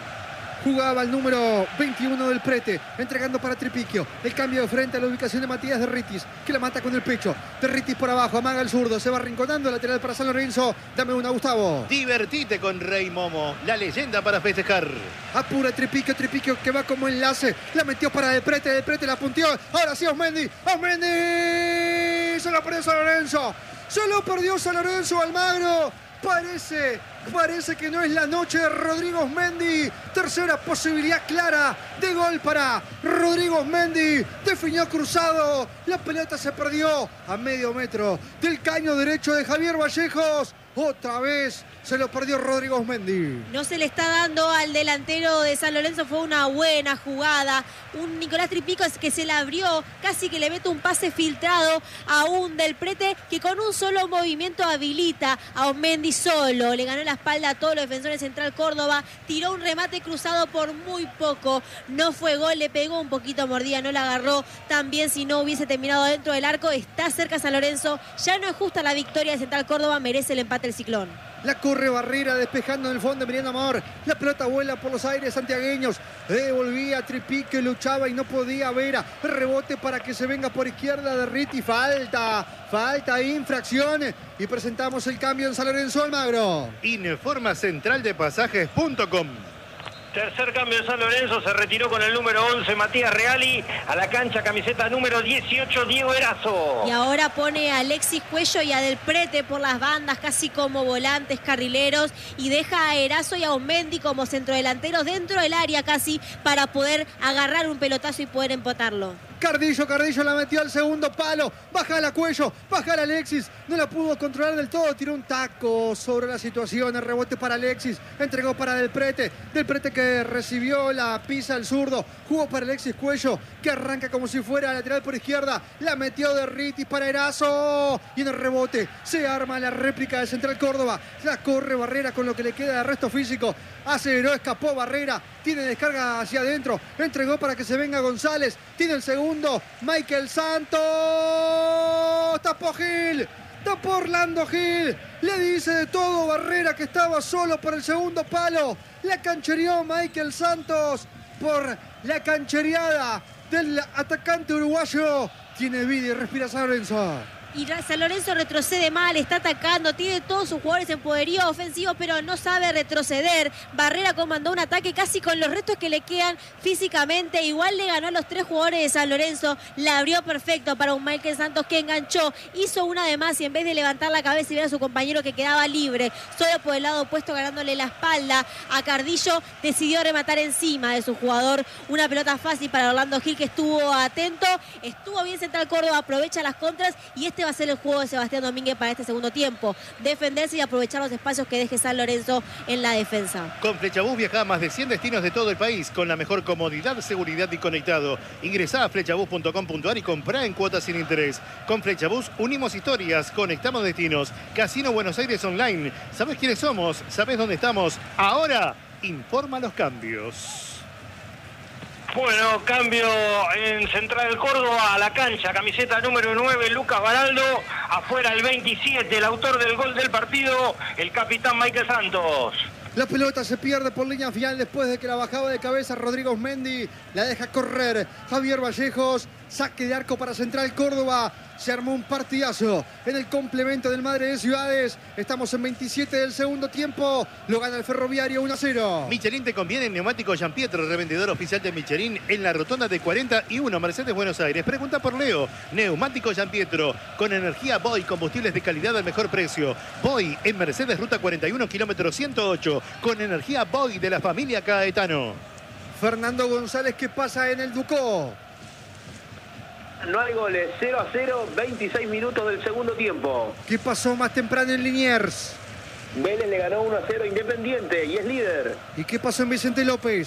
Jugaba el número 21 del Prete, entregando para Tripiquio. El cambio de frente a la ubicación de Matías Derritis, que la mata con el pecho. Derritis por abajo, amaga el zurdo, se va arrinconando, lateral para San Lorenzo. Dame una, Gustavo. Divertite con Rey Momo, la leyenda para festejar. Apura Tripiquio, Tripiquio que va como enlace. La metió para Del Prete la punteó. Ahora sí Osmendi, Osmendi. Se la perdió San Lorenzo. Se lo perdió San Lorenzo, Almagro. Parece que no es la noche de Rodrigo Osmendi. Tercera posibilidad clara de gol para Rodrigo Osmendi. Definió cruzado. La pelota se perdió a medio metro del caño derecho de Javier Vallejos. Otra vez se lo perdió Rodrigo Osmendi. No se le está dando al delantero de San Lorenzo. Fue una buena jugada. Un Nicolás Tripico que se la abrió. Casi que le mete un pase filtrado a un Del Prete que con un solo movimiento habilita a Osmendi solo. Le ganó la espalda a todos los defensores de Central Córdoba. Tiró un remate cruzado por muy poco. No fue gol. Le pegó un poquito mordida. No la agarró tan bien si no hubiese terminado dentro del arco. Está cerca San Lorenzo. Ya no es justa la victoria de Central Córdoba. Merece el empate el Ciclón. La corre Barrera despejando en el fondo Emiliano Amor. La pelota vuela por los aires santiagueños. Devolvía a Tripique, luchaba y no podía. Vera, rebote para que se venga por izquierda de Riti. Falta, infracción. Y presentamos el cambio en San Lorenzo Almagro. Informa centraldepasajes.com. Tercer cambio de San Lorenzo, se retiró con el número 11 Matías Reali, a la cancha camiseta número 18 Diego Erazo. Y ahora pone a Alexis Cuello y a Del Prete por las bandas, casi como volantes carrileros, y deja a Erazo y a Osmendi como centrodelanteros dentro del área casi para poder agarrar un pelotazo y poder empatarlo. Cardillo la metió al segundo palo. Baja a Cuello, baja a Alexis. No la pudo controlar del todo. Tiró un taco sobre la situación. El rebote para Alexis. Entregó para Del Prete. Del Prete que recibió la pisa al zurdo. Jugó para Alexis Cuello, que arranca como si fuera lateral por izquierda. La metió de Ritis para Erazo. Y en el rebote se arma la réplica de Central Córdoba. La corre Barrera con lo que le queda de resto físico. Aceleró, escapó Barrera. Tiene descarga hacia adentro. Entregó para que se venga González. Tiene el segundo. Michael Santos. Tapó Gil. Tapó Orlando Gil. Le dice de todo Barrera que estaba solo por el segundo palo. La canchereó Michael Santos por la canchereada del atacante uruguayo. Tiene vida y respira San Lorenzo. Y San Lorenzo retrocede mal, está atacando, tiene todos sus jugadores en poderío ofensivo, pero no sabe retroceder. Barrera comandó un ataque casi con los restos que le quedan físicamente. Igual le ganó a los 3 jugadores de San Lorenzo. La abrió perfecto para un Michael Santos que enganchó. Hizo una de más y en vez de levantar la cabeza y ver a su compañero que quedaba libre, solo por el lado opuesto ganándole la espalda a Cardillo, decidió rematar encima de su jugador. Una pelota fácil para Orlando Gil que estuvo atento. Estuvo bien Central Córdoba, aprovecha las contras y este este va a ser el juego de Sebastián Domínguez para este segundo tiempo. Defenderse y aprovechar los espacios que deje San Lorenzo en la defensa. Con Flechabús viaja a más de 100 destinos de todo el país con la mejor comodidad, seguridad y conectado. Ingresá a flechabús.com.ar y comprá en cuotas sin interés. Con Flechabús unimos historias, conectamos destinos. Casino Buenos Aires Online. ¿Sabés quiénes somos? ¿Sabés dónde estamos? Ahora, informa los cambios. Bueno, cambio en Central Córdoba a la cancha, camiseta número 9, Lucas Baraldo, afuera el 27, el autor del gol del partido, el capitán Michael Santos. La pelota se pierde por línea final después de que la bajaba de cabeza Rodrigo Osmendi. La deja correr Javier Vallejos. Saque de arco para Central Córdoba. Se armó un partidazo en el complemento del Madre de Ciudades. Estamos en 27 del segundo tiempo. Lo gana el Ferroviario 1-0. Michelin te conviene en Neumático Giampietro, revendedor oficial de Michelin en la rotonda de 41 Mercedes Buenos Aires. Pregunta por Leo. Neumático Giampietro con energía Boy, combustibles de calidad al mejor precio. Boy en Mercedes Ruta 41, kilómetro 108. Con energía Boy de la familia Caetano. Fernando González, ¿qué pasa en el Ducó? No hay goles, 0-0, 26 minutos del segundo tiempo. ¿Qué pasó más temprano en Liniers? Vélez le ganó 1-0 Independiente y es líder. ¿Y qué pasó en Vicente López?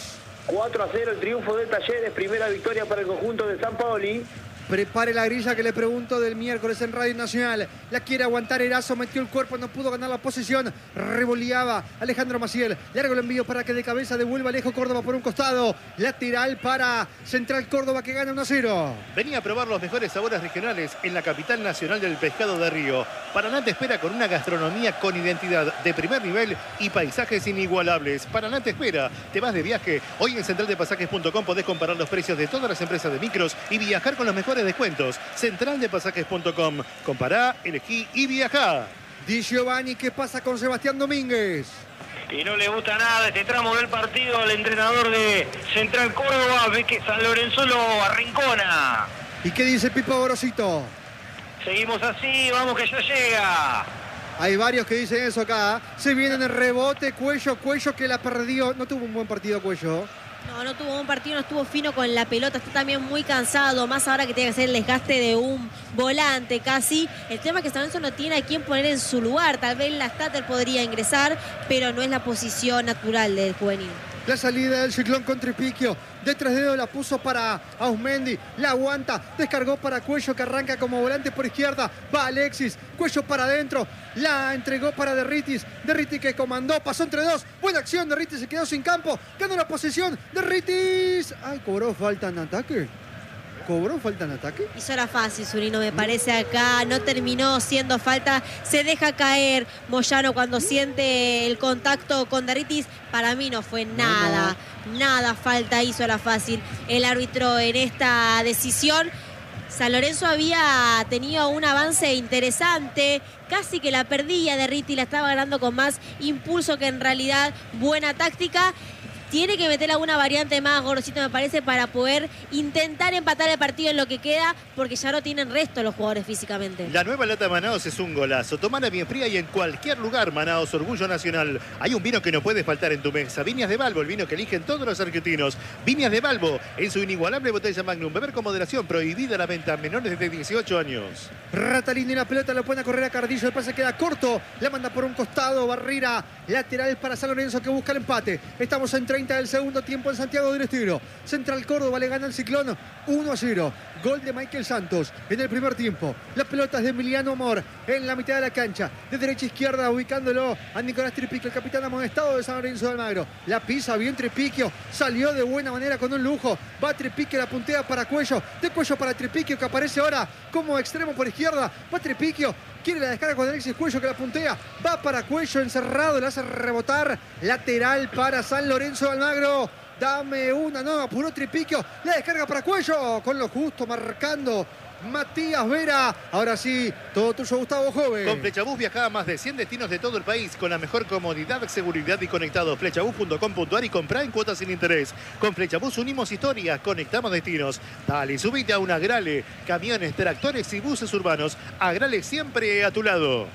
4-0 el triunfo de Talleres, primera victoria para el conjunto de San Paoli. Prepare la grilla que le pregunto del miércoles en Radio Nacional. La quiere aguantar Erazo, metió el cuerpo, no pudo ganar la posición. Revoleaba Alejandro Maciel. Largo el envío para que de cabeza devuelva Alejo Córdoba por un costado. Lateral para Central Córdoba que gana 1-0. Venía a probar los mejores sabores regionales en la capital nacional del pescado de Río. Paraná te espera con una gastronomía con identidad de primer nivel y paisajes inigualables. Paraná te espera. Te vas de viaje. Hoy en centraldepasajes.com podés comparar los precios de todas las empresas de micros y viajar con los mejores descuentos. Centraldepasajes.com. Compará, elegí y viajá. Di Giovanni, ¿qué pasa con Sebastián Domínguez? Y no le gusta nada este tramo del partido al entrenador de Central Córdoba. Ve que San Lorenzo lo arrincona. ¿Y qué dice Pipo Gorosito? Seguimos así, vamos que ya llega. Hay varios que dicen eso acá. Se viene en el rebote, Cuello que la perdió. No tuvo un buen partido Cuello. No tuvo un partido, no estuvo fino con la pelota, está también muy cansado, más ahora que tiene que hacer el desgaste de un volante casi. El tema es que San Lorenzo no tiene a quién poner en su lugar, tal vez la Stater podría ingresar, pero no es la posición natural del juvenil. La salida del Ciclón con Tripiquio. De 3 dedos la puso para Ausmendi. La aguanta. Descargó para Cuello que arranca como volante por izquierda. Va Alexis. Cuello para adentro. La entregó para Derritis. Derritis que comandó. Pasó entre dos. Buena acción. Derritis se quedó sin campo. Ganó la posesión. Derritis. Ay, cobró falta en ataque. ¿Cobró falta en ataque? Hizo la fácil, Zurino, me parece acá. No terminó siendo falta. Se deja caer Moyano cuando siente el contacto con Derritis. Para mí no fue nada. Nada falta, hizo la fácil el árbitro en esta decisión. San Lorenzo había tenido un avance interesante. Casi que la perdía Derritis, la estaba ganando con más impulso que en realidad buena táctica. Tiene que meter alguna variante más, Gorosito, me parece, para poder intentar empatar el partido en lo que queda, porque ya no tienen resto los jugadores físicamente. La nueva lata Manaos es un golazo. Tomala bien fría y en cualquier lugar. Manaos, orgullo nacional. Hay un vino que no puede faltar en tu mesa. Viñas de Balbo, el vino que eligen todos los argentinos. Viñas de Balbo, en su inigualable botella Magnum. Beber con moderación, prohibida la venta a menores de 18 años. Ratalini la pelota, lo pone a correr a Cardillo. El pase queda corto. La manda por un costado. Barrera lateral para San Lorenzo que busca el empate. Estamos en 30 del segundo tiempo en Santiago del Estero. Central Córdoba le gana al Ciclón 1-0. Gol de Michael Santos en el primer tiempo. La pelota es de Emiliano Amor en la mitad de la cancha. De derecha a izquierda ubicándolo a Nicolás Tripiquio, el capitán amonestado de San Lorenzo de Almagro. La pisa bien Tripiquio. Salió de buena manera con un lujo. Va Tripiquio, la puntea para Cuello. De Cuello para Tripiquio que aparece ahora como extremo por izquierda. Va Tripiquio. Quiere la descarga con Alexis Cuello que la puntea. Va para Cuello encerrado. Le hace rebotar. Lateral para San Lorenzo de Almagro. Dame una, no, apuró Tripiquio. La descarga para Cuello. Con lo justo marcando Matías Vera. Ahora sí, todo tuyo, Gustavo Joven. Con Flechabús viaja a más de 100 destinos de todo el país con la mejor comodidad, seguridad y conectado. Flechabús.com.ar y comprá en cuotas sin interés. Con Flechabús unimos historias, conectamos destinos. Dale, subite a un Agrale. Camiones, tractores y buses urbanos. Agrale siempre a tu lado.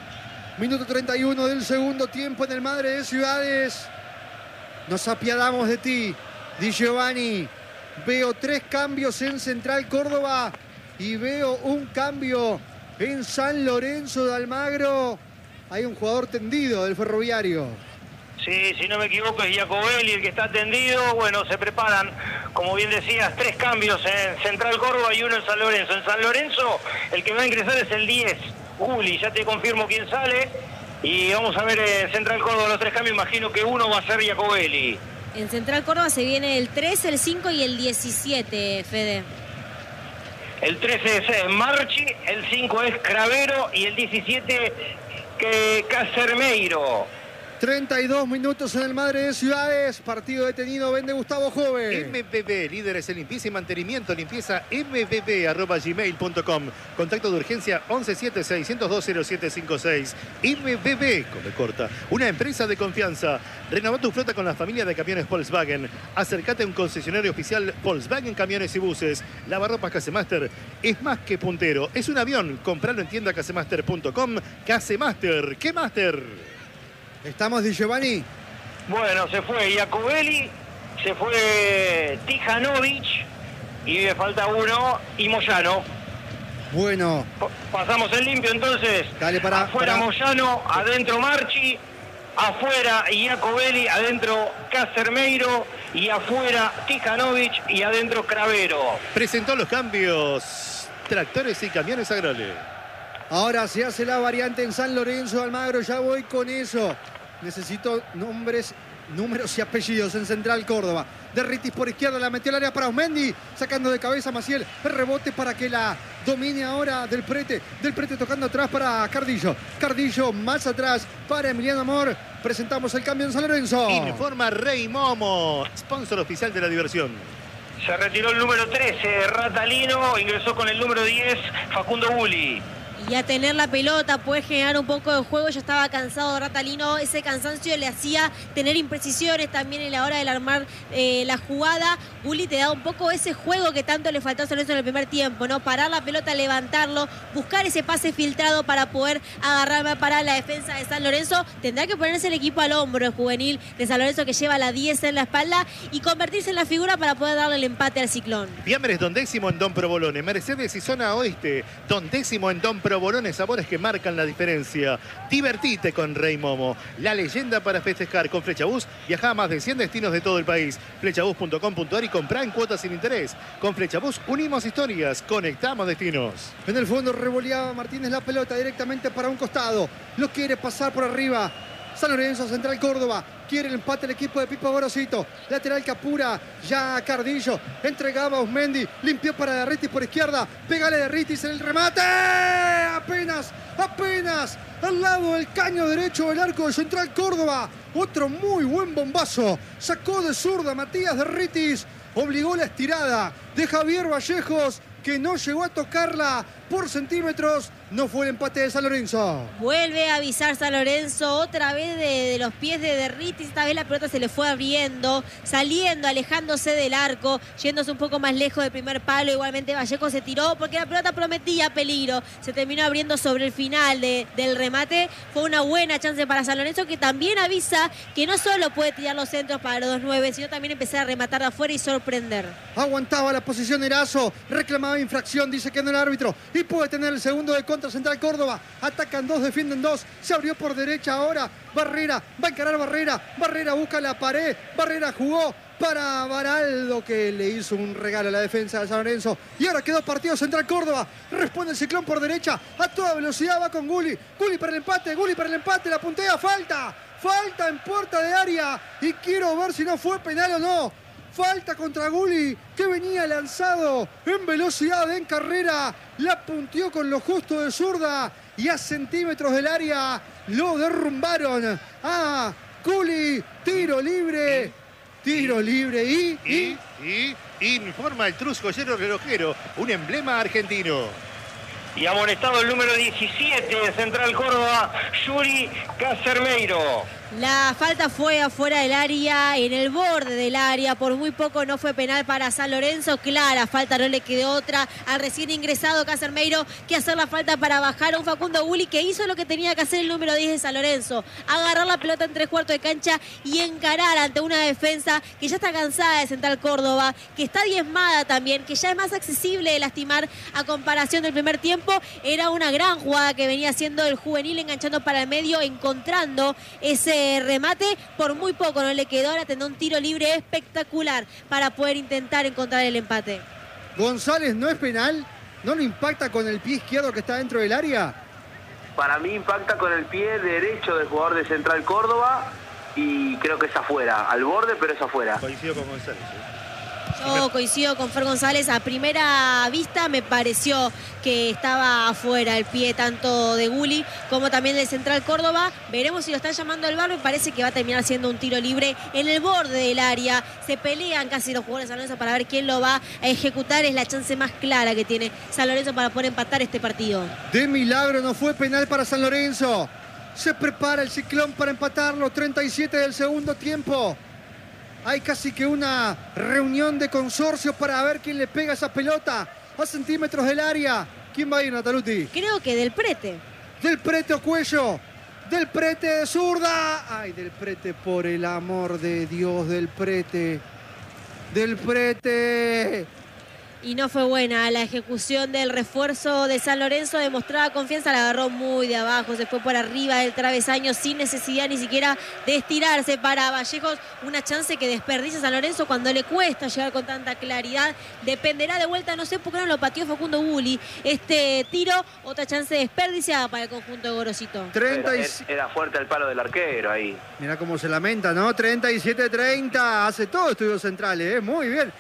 Minuto 31 del segundo tiempo en el Madre de Ciudades. Nos apiadamos de ti, Di Giovanni. Veo 3 cambios en Central Córdoba y veo un cambio en San Lorenzo de Almagro. Hay un jugador tendido del Ferroviario. Sí, si no me equivoco es Jacobelli el que está tendido. Bueno, se preparan, como bien decías, 3 cambios en Central Córdoba y 1 en San Lorenzo. En San Lorenzo el que va a ingresar es el 10, Gulli. Ya te confirmo quién sale. Y vamos a ver en Central Córdoba los 3 cambios. Imagino que uno va a ser Jacobelli. En Central Córdoba se viene el 3, el 5 y el 17, Fede. El 13 es Marchi, el 5 es Cravero y el 17 Casermeiro. 32 minutos en el Madre de Ciudades. Partido detenido, vende Gustavo Jove. MBB, líderes en limpieza y mantenimiento. Limpieza mbb@gmail.com. Contacto de urgencia 117-602-0756. MBB, come corta. Una empresa de confianza. Renová tu flota con la familia de camiones Volkswagen. Acércate a un concesionario oficial Volkswagen Camiones y Buses. Lavarropas Casemaster es más que puntero. Es un avión. Compralo en tienda casemaster.com. Casemaster. ¿Qué Master? Estamos, Di Giovanni. Bueno, se fue Jacobelli, se fue Tijanovic y me falta uno y Moyano. Bueno. Pasamos en limpio entonces. Dale, afuera Moyano, adentro Marchi, afuera Jacobelli, adentro Casermeiro y afuera Tijanovic y adentro Cravero. Presentó los cambios Tractores y Camiones Agrales. Ahora se hace la variante en San Lorenzo de Almagro. Ya voy con eso. Necesito nombres, números y apellidos en Central Córdoba. Derritis por izquierda, la metió al área para Osmendi. Sacando de cabeza Maciel. El rebote para que la domine ahora Del Prete. Del Prete tocando atrás para Cardillo. Cardillo más atrás para Emiliano Amor. Presentamos el cambio en San Lorenzo. Informa Rey Momo, sponsor oficial de la diversión. Se retiró el número 13, Ratalino. Ingresó con el número 10, Facundo Gulli. Y a tener la pelota puede generar un poco de juego. Ya estaba cansado Ratalino. Ese cansancio le hacía tener imprecisiones también en la hora de armar la jugada. Gulli te da un poco ese juego que tanto le faltó a San Lorenzo en el primer tiempo, ¿no? Parar la pelota, levantarlo, buscar ese pase filtrado para poder agarrar para la defensa de San Lorenzo. Tendrá que ponerse el equipo al hombro, el juvenil de San Lorenzo, que lleva la 10 en la espalda, y convertirse en la figura para poder darle el empate al Ciclón. Fiambres Don Décimo en Don Provolone. Mercedes y Zona Oeste. Don Décimo en Don Provolone. Sabores que marcan la diferencia. Divertite con Rey Momo. La leyenda para festejar. Con Flechabús viaja a más de 100 destinos de todo el país. Flechabús.com.ar y comprá en cuotas sin interés. Con Flechabús unimos historias, conectamos destinos. En el fondo revoleaba Martínez la pelota directamente para un costado. Lo quiere pasar por arriba. San Lorenzo, Central Córdoba. Quiere el empate el equipo de Pipo Gorosito. Lateral que apura ya Cardillo. Entregaba a Osmendi. Limpió para Derritis por izquierda. Pégale Derritis en el remate. Apenas al lado del caño derecho del arco de Central Córdoba. Otro muy buen bombazo. Sacó de zurda Matías Derritis. Obligó la estirada de Javier Vallejos, que no llegó a tocarla por centímetros. No fue el empate de San Lorenzo. Vuelve a avisar San Lorenzo otra vez de los pies de Derritis. Esta vez la pelota se le fue abriendo, saliendo, alejándose del arco, yéndose un poco más lejos del primer palo. Igualmente Vallejo se tiró porque la pelota prometía peligro. Se terminó abriendo sobre el final del remate. Fue una buena chance para San Lorenzo, que también avisa que no solo puede tirar los centros para los 2-9, sino también empezar a rematar de afuera y sorprender. Aguantaba la posición Erazo, reclamaba infracción, dice que no el árbitro, y puede tener el segundo de contra Central Córdoba. Atacan 2, defienden 2, se abrió por derecha ahora Barrera, va a encarar Barrera busca la pared, Barrera jugó para Baraldo, que le hizo un regalo a la defensa de San Lorenzo, y ahora quedó partido Central Córdoba. Responde el Ciclón por derecha, a toda velocidad va con Gulli para el empate, la puntea, falta en puerta de área, y quiero ver si no fue penal o no. Falta contra Gulli, que venía lanzado en velocidad, en carrera. La punteó con lo justo de zurda y a centímetros del área lo derrumbaron. Gulli, tiro libre y informa el Trus Joyero Relojero, un emblema argentino. Y amonestado el número 17 de Central Córdoba, Yuri Casermeiro. La falta fue afuera del área, en el borde del área, por muy poco no fue penal para San Lorenzo, clara falta, no le quedó otra al recién ingresado Casermeiro que hacer la falta para bajar a un Facundo Gulli que hizo lo que tenía que hacer el número 10 de San Lorenzo, agarrar la pelota en 3/4 de cancha y encarar ante una defensa que ya está cansada de Central Córdoba, que está diezmada también, que ya es más accesible de lastimar a comparación del primer tiempo. Era una gran jugada que venía haciendo el juvenil, enganchando para el medio, encontrando ese remate, por muy poco no le quedó, ahora tendrá un tiro libre espectacular para poder intentar encontrar el empate. González, ¿no es penal? ¿No lo impacta con el pie izquierdo que está dentro del área? Para mí impacta con el pie derecho del jugador de Central Córdoba y creo que es afuera, al borde, pero es afuera. Coincido con González. Yo coincido con Fer González, a primera vista me pareció que estaba afuera el pie tanto de Gulli como también de Central Córdoba. Veremos si lo están llamando al bar, me parece que va a terminar siendo un tiro libre en el borde del área. Se pelean casi los jugadores de San Lorenzo para ver quién lo va a ejecutar, es la chance más clara que tiene San Lorenzo para poder empatar este partido. De milagro no fue penal para San Lorenzo. Se prepara el Ciclón para empatarlo, 37 del segundo tiempo. Hay casi que una reunión de consorcio para ver quién le pega esa pelota a centímetros del área. ¿Quién va a ir, Nataluti? Creo que Del Prete. Del Prete o Cuello. Del Prete de zurda. Ay, Del Prete, por el amor de Dios, Del Prete. Del Prete. Y no fue buena la ejecución del refuerzo de San Lorenzo, demostraba confianza, la agarró muy de abajo, se fue por arriba del travesaño sin necesidad ni siquiera de estirarse para Vallejos. Una chance que desperdicia San Lorenzo cuando le cuesta llegar con tanta claridad. Dependerá de vuelta, no sé por qué no lo pateó Facundo Gulli. Este tiro, otra chance desperdiciada para el conjunto de Gorosito. Era fuerte el palo del arquero ahí. Mirá cómo se lamenta, ¿no? 37-30, hace todo Estudios Centrales, ¿eh? Muy bien.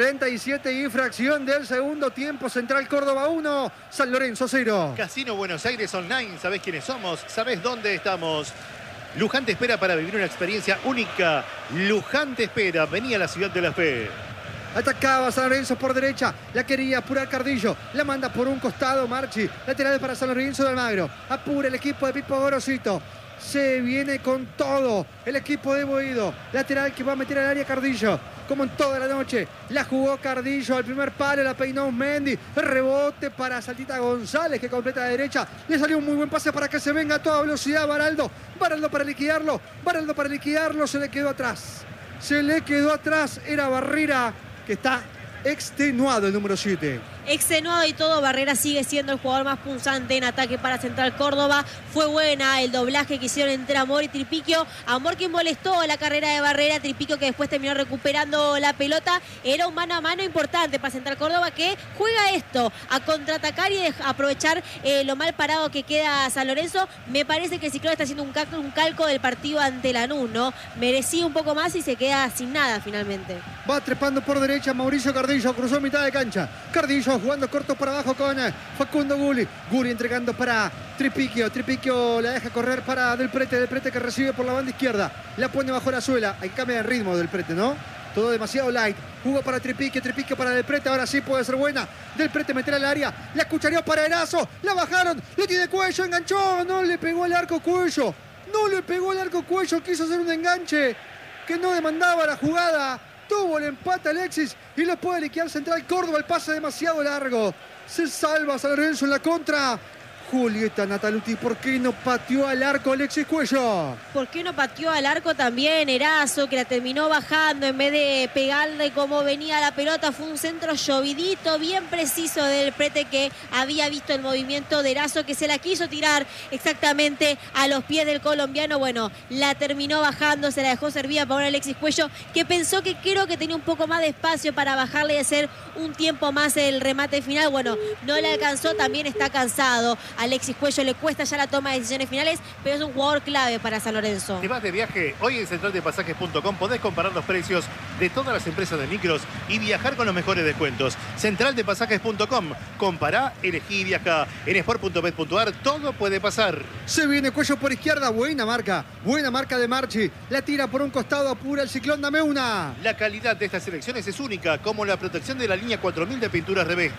37 y fracción del segundo tiempo. Central Córdoba 1, San Lorenzo 0. Casino Buenos Aires Online, ¿sabés quiénes somos? ¿Sabés dónde estamos? Luján te espera para vivir una experiencia única. Luján te espera, vení a la ciudad de la fe. Atacaba San Lorenzo por derecha, la quería apurar Cardillo, la manda por un costado Marchi, lateral para San Lorenzo de Almagro, apura el equipo de Pipo Gorosito. Se viene con todo el equipo de Boedo. Lateral que va a meter al área Cardillo. Como en toda la noche. La jugó Cardillo al primer palo. La peinó Mendy. Rebote para Saltita González que completa de derecha. Le salió un muy buen pase para que se venga a toda velocidad Baraldo. Baraldo para liquidarlo. Baraldo para liquidarlo. Se le quedó atrás. Se le quedó atrás. Era Barrera que está extenuado el número 7. Extenuado y todo, Barrera sigue siendo el jugador más punzante en ataque para Central Córdoba. Fue buena el doblaje que hicieron entre Amor y Tripiquio. Amor que molestó la carrera de Barrera, Tripiquio que después terminó recuperando la pelota. Era un mano a mano importante para Central Córdoba que juega esto, a contraatacar y aprovechar lo mal parado que queda San Lorenzo. Me parece que el Ciclón está haciendo un calco del partido ante Lanús, ¿no? Merecía un poco más y se queda sin nada finalmente. Va trepando por derecha Mauricio Cardillo, cruzó mitad de cancha. Cardillo jugando corto para abajo con Facundo Gulli. Gulli entregando para Tripiquio. Tripiquio la deja correr para Del Prete. Del Prete que recibe por la banda izquierda. La pone bajo la suela. Hay cambio de ritmo Del Prete, ¿no? Todo demasiado light. Jugó para Tripiquio. Tripiquio para Del Prete. Ahora sí puede ser buena. Del Prete meter al área. La cuchareó para Erazo. La bajaron. Lo tiene Cuello. Enganchó. No le pegó al arco Cuello. No le pegó al arco Cuello. Quiso hacer un enganche que no demandaba la jugada. Tuvo el empate Alexis y lo puede liquidar Central Córdoba. El pase demasiado largo. Se salva San Lorenzo en la contra. Julieta Nataluti, ¿por qué no pateó al arco Alexis Cuello? ¿Por qué no pateó al arco también Erazo, que la terminó bajando en vez de pegarle como venía la pelota? Fue un centro llovidito, bien preciso Del Prete, que había visto el movimiento de Erazo, que se la quiso tirar exactamente a los pies del colombiano. Bueno, la terminó bajando, se la dejó servida para un Alexis Cuello, que pensó que creo que tenía un poco más de espacio para bajarle y hacer un tiempo más el remate final. Bueno, no le alcanzó, también está cansado. Alexis Cuello le cuesta ya la toma de decisiones finales, pero es un jugador clave para San Lorenzo. ¿Te vas de viaje? Hoy en centraldepasajes.com podés comparar los precios de todas las empresas de micros y viajar con los mejores descuentos. Centraldepasajes.com. Compará, elegí y viaja. En sport.bet.ar todo puede pasar. Se viene Cuello por izquierda. Buena marca de Marchi. La tira por un costado, apura el Ciclón. Dame una. La calidad de estas selecciones es única, como la protección de la línea 4000 de pinturas Revesta.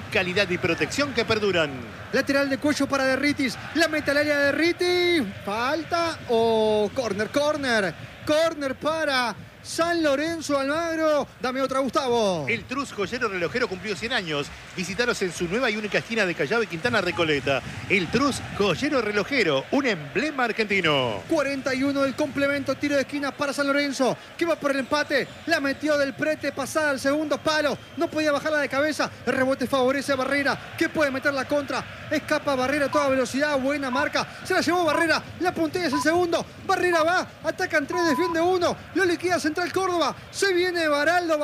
calidad y protección que perduran. Lateral de cuello para Derritis. La mete al área de Derritis. ¿Falta o corner? Corner para San Lorenzo. Almagro. Dame otra, Gustavo. El Trus Joyero Relojero cumplió 100 años. Visitaros en su nueva y única esquina de Callao y Quintana Recoleta. El Trus Joyero Relojero, un emblema argentino. 41 del complemento, tiro de esquina para San Lorenzo, que va por el empate. La metió del Prete, pasada al segundo palo. No podía bajarla de cabeza. El rebote favorece a Barrera, que puede meter la contra. Escapa Barrera a toda velocidad, buena marca. Se la llevó Barrera, la puntea es el segundo. Barrera va, atacan 3, defiende 1. Lo liquida Central Córdoba. Se viene Baraldo.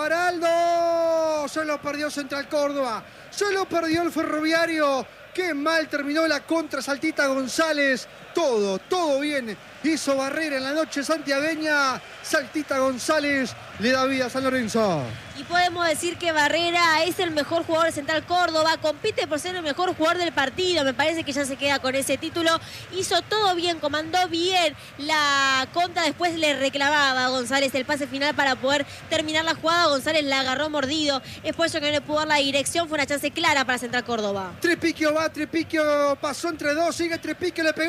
Se lo perdió Central Córdoba. Se lo perdió el Ferroviario. Qué mal terminó la contra Saltita González. Todo bien hizo Barrera en la noche santiagueña. Saltita González le da vida a San Lorenzo. Y podemos decir que Barrera es el mejor jugador de Central Córdoba, compite por ser el mejor jugador del partido, me parece que ya se queda con ese título. Hizo todo bien, comandó bien la contra, después le reclamaba a González el pase final para poder terminar la jugada. González la agarró mordido, es por eso que no le pudo dar la dirección, fue una chance clara para Central Córdoba. Trepiquio pasó entre dos, sigue Trepiquio, le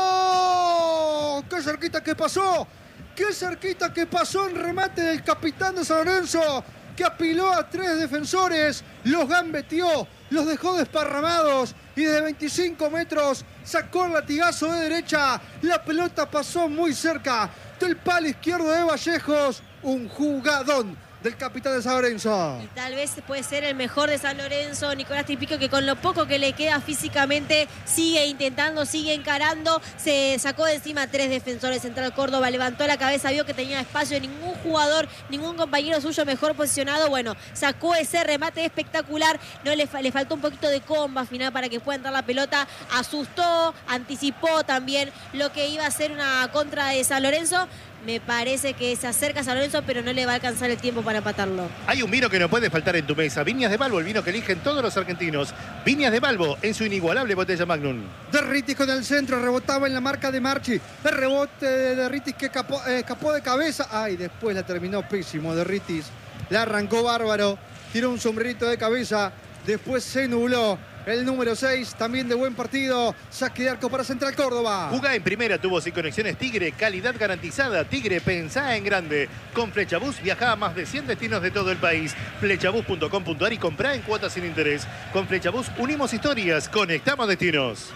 pegó. ¡Qué cerquita que pasó! ¡Qué cerquita que pasó el remate del capitán de San Lorenzo! Que apiló a 3 defensores, los gambeteó, los dejó desparramados y desde 25 metros sacó el latigazo de derecha. La pelota pasó muy cerca del palo izquierdo de Vallejos. Un jugadón del capitán de San Lorenzo. Y tal vez puede ser el mejor de San Lorenzo, Nicolás Trepiquio, que con lo poco que le queda físicamente sigue intentando, sigue encarando. Se sacó de encima 3 defensores. Central Córdoba levantó la cabeza, vio que tenía espacio, ningún jugador, ningún compañero suyo mejor posicionado. Bueno, sacó ese remate espectacular. No le faltó un poquito de comba final para que pueda entrar la pelota. Asustó, anticipó también lo que iba a ser una contra de San Lorenzo. Me parece que se acerca a San Lorenzo, pero no le va a alcanzar el tiempo para empatarlo. Hay un vino que no puede faltar en tu mesa. Viñas de Balbo, el vino que eligen todos los argentinos. Viñas de Balbo, en su inigualable botella Magnum. Derritis con el centro, rebotaba en la marca de Marchi. El rebote de Derritis que escapó de cabeza. Ay, después la terminó pésimo Derritis. La arrancó bárbaro, tiró un sombrerito de cabeza, después se nubló. El número 6, también de buen partido. Saque de arco para Central Córdoba. Jugá en primera, tubos y conexiones Tigre. Calidad garantizada. Tigre, pensá en grande. Con Flechabús viajá a más de 100 destinos de todo el país. Flechabús.com.ar y comprá en cuotas sin interés. Con Flechabús unimos historias, conectamos destinos.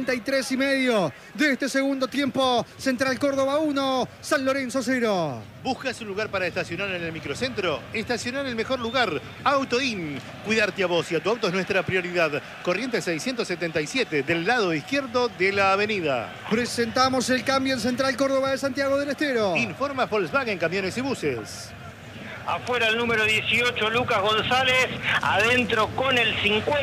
43,5 de este segundo tiempo. Central Córdoba 1, San Lorenzo 0. ¿Buscas un lugar para estacionar en el microcentro? Estacionar en el mejor lugar. AutoIn. Cuidarte a vos y a tu auto es nuestra prioridad. Corrientes 677, del lado izquierdo de la avenida. Presentamos el cambio en Central Córdoba de Santiago del Estero. Informa Volkswagen Camiones y Buses. Afuera el número 18, Lucas González. Adentro con el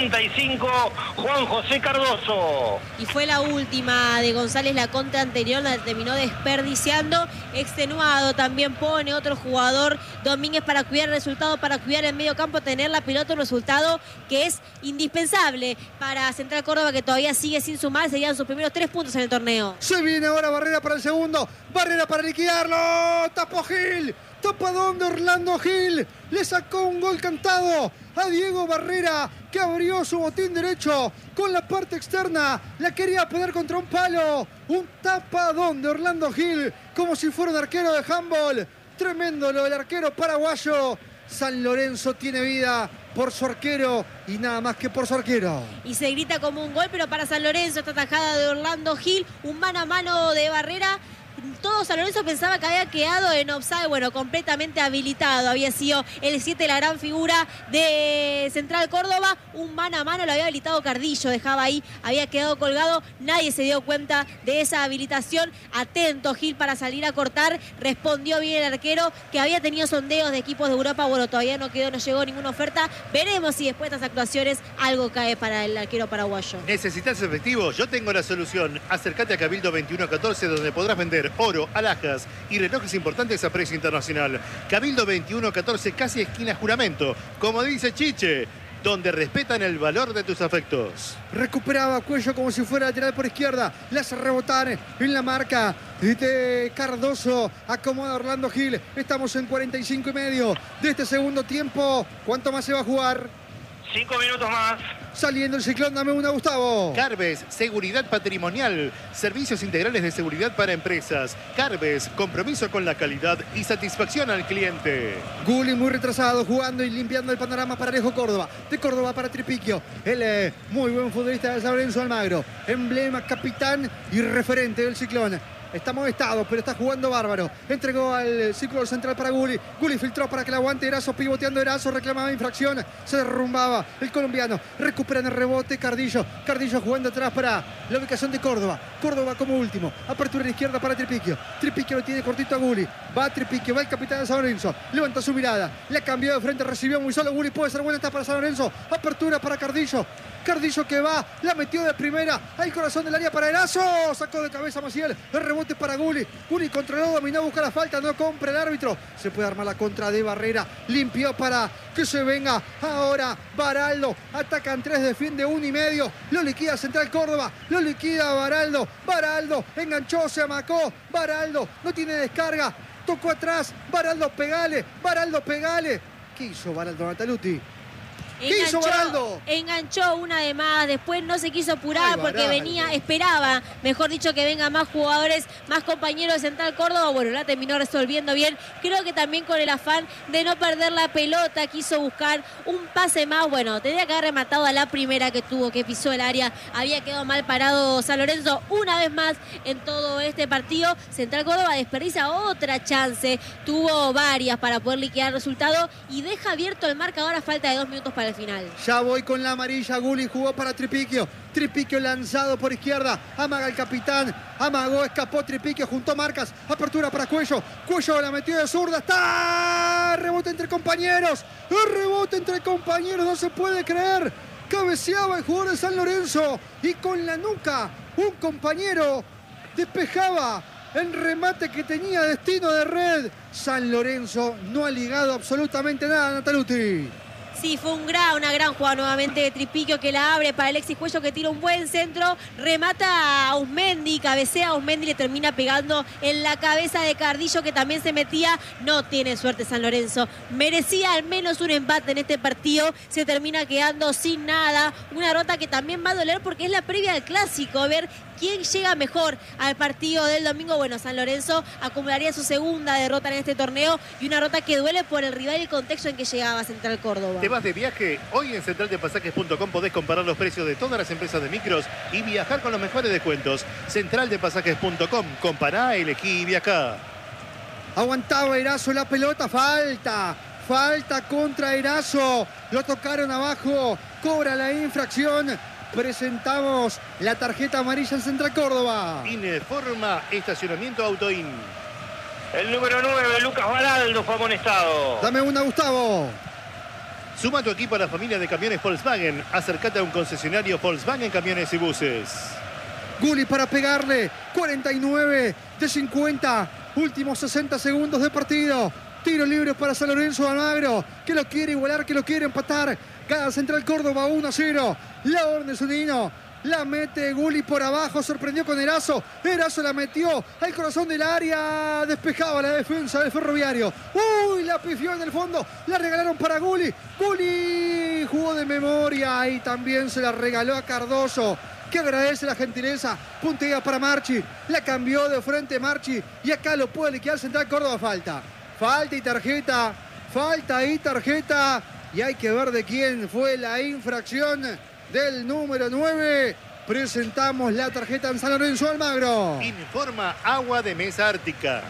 55, Juan José Cardoso. Y fue la última de González, la contra anterior la terminó desperdiciando. Extenuado también pone otro jugador, Domínguez, para cuidar el resultado, para cuidar el medio campo, tener la pelota, un resultado que es indispensable para Central Córdoba, que todavía sigue sin sumar. Serían sus primeros 3 puntos en el torneo. Se viene ahora Barrera para el segundo. Barrera para liquidarlo. Tapó Gil. Tapadón de Orlando Gil. Le sacó un gol cantado a Diego Barrera, que abrió su botín derecho con la parte externa. La quería poner contra un palo. Un tapadón de Orlando Gil, como si fuera un arquero de handball. Tremendo lo del arquero paraguayo. San Lorenzo tiene vida por su arquero y nada más que por su arquero. Y se grita como un gol, pero para San Lorenzo esta tajada de Orlando Gil, un mano a mano de Barrera. Todo San Lorenzo pensaba que había quedado en offside, bueno, completamente habilitado. Había sido el 7 la gran figura de Central Córdoba. Un mano a mano lo había habilitado Cardillo, dejaba ahí, había quedado colgado. Nadie se dio cuenta de esa habilitación. Atento Gil para salir a cortar. Respondió bien el arquero, que había tenido sondeos de equipos de Europa. Bueno, todavía no llegó ninguna oferta. Veremos si después de estas actuaciones algo cae para el arquero paraguayo. ¿Necesitas efectivo? Yo tengo la solución. Acércate a Cabildo 2114, donde podrás vender oro, alhajas y relojes importantes a precio internacional. Cabildo 2114, casi esquina Juramento. Como dice Chiche, donde respetan el valor de tus afectos. Recuperaba Cuello como si fuera lateral por izquierda. Le hace rebotar en la marca de Cardoso. Acomoda Orlando Gil. Estamos en 45,5 de este segundo tiempo. ¿Cuánto más se va a jugar? 5 minutos más. Saliendo el Ciclón, dame una, Gustavo. Carves, seguridad patrimonial, servicios integrales de seguridad para empresas. Carves, compromiso con la calidad y satisfacción al cliente. Gulli muy retrasado, jugando y limpiando el panorama para Alejo Córdoba. De Córdoba para Tripiquio. El muy buen futbolista de San Lorenzo Almagro. Emblema, capitán y referente del Ciclón. Está molestado, pero está jugando bárbaro. Entregó al círculo central para Gulli. Gulli filtró para que la aguante Erazo, pivoteando Erazo, reclamaba infracción. Se derrumbaba el colombiano. Recuperan el rebote Cardillo. Cardillo jugando atrás para la ubicación de Córdoba. Córdoba como último. Apertura a la izquierda para Tripiquio. Tripiquio lo tiene cortito a Gulli. Va Tripiquio, va el capitán de San Lorenzo. Levanta su mirada. La cambió de frente, recibió muy solo Gulli. Puede ser buena esta para San Lorenzo. Apertura para Cardillo. Cardillo que va, la metió de primera al corazón del área para Erazo, sacó de cabeza Maciel, el rebote para Gulli. Gulli controló, dominó, busca la falta, no compra el árbitro. Se puede armar la contra de Barrera, limpió para que se venga ahora Baraldo. Atacan 3, defiende 1 y medio. Lo liquida Central Córdoba, lo liquida Baraldo. Baraldo enganchó, se amacó. Baraldo no tiene descarga, tocó atrás. Baraldo, pegale, Baraldo, pegale. ¿Qué hizo Baraldo, Nataluti? Enganchó una de más, después no se quiso apurar porque esperaba, mejor dicho, que vengan más jugadores, más compañeros de Central Córdoba. Bueno, la terminó resolviendo bien, creo que también con el afán de no perder la pelota, quiso buscar un pase más. Bueno, tenía que haber rematado a la primera que tuvo, que pisó el área, había quedado mal parado San Lorenzo una vez más en todo este partido. Central Córdoba desperdicia otra chance, tuvo varias para poder liquidar el resultado y deja abierto el marcador a falta de 2 minutos para el final. Ya voy con la amarilla. Gulli jugó para Tripiquio. Tripiquio lanzado por izquierda. Amaga el capitán. Amagó, escapó Tripiquio, juntó marcas. Apertura para Cuello. Cuello la metió de zurda. ¡Está! Rebote entre compañeros. El rebote entre compañeros. No se puede creer. Cabeceaba el jugador de San Lorenzo. Y con la nuca, un compañero despejaba en remate que tenía destino de red. San Lorenzo no ha ligado absolutamente nada, Nataluti. Sí, fue una gran jugada nuevamente de Tripiquio, que la abre para Alexis Cuello, que tira un buen centro, remata a Usmendi, cabecea a Usmendi, le termina pegando en la cabeza de Cardillo, que también se metía. No tiene suerte San Lorenzo, merecía al menos un empate en este partido, se termina quedando sin nada. Una derrota que también va a doler porque es la previa del clásico, a ver quién llega mejor al partido del domingo. Bueno, San Lorenzo acumularía su segunda derrota en este torneo y una derrota que duele por el rival y el contexto en que llegaba Central Córdoba. ¿Te vas de viaje? Hoy en centraldepasajes.com podés comparar los precios de todas las empresas de micros y viajar con los mejores descuentos. Centraldepasajes.com, compará, elegí y viajá. Aguantaba Erazo la pelota, falta contra Erazo, lo tocaron abajo, cobra la infracción. Presentamos la tarjeta amarilla en Central Córdoba. Informa Estacionamiento Autoin. El número 9, Lucas Baraldo, fue amonestado. Dame una, Gustavo. Suma tu equipo a la familia de camiones Volkswagen. Acércate a un concesionario Volkswagen Camiones y Buses. Gulli para pegarle. 49 de 50. Últimos 60 segundos de partido. Tiro libre para San Lorenzo de Almagro, que lo quiere igualar, que lo quiere empatar. Gana Central Córdoba 1-0. La orden de Zunino. La mete Gulli por abajo, sorprendió con Erazo. Erazo la metió al corazón del área. Despejaba la defensa del Ferroviario. Uy, la pifió en el fondo. La regalaron para Gulli. Gulli jugó de memoria y también se la regaló a Cardoso, que agradece la gentileza. Puntea para Marchi. La cambió de frente Marchi. Y acá lo puede liquidar Central Córdoba. Falta y tarjeta. Falta y tarjeta. Y hay que ver de quién fue la infracción del número 9. Presentamos la tarjeta en San Lorenzo Almagro. Informa Agua de Mesa Ártica.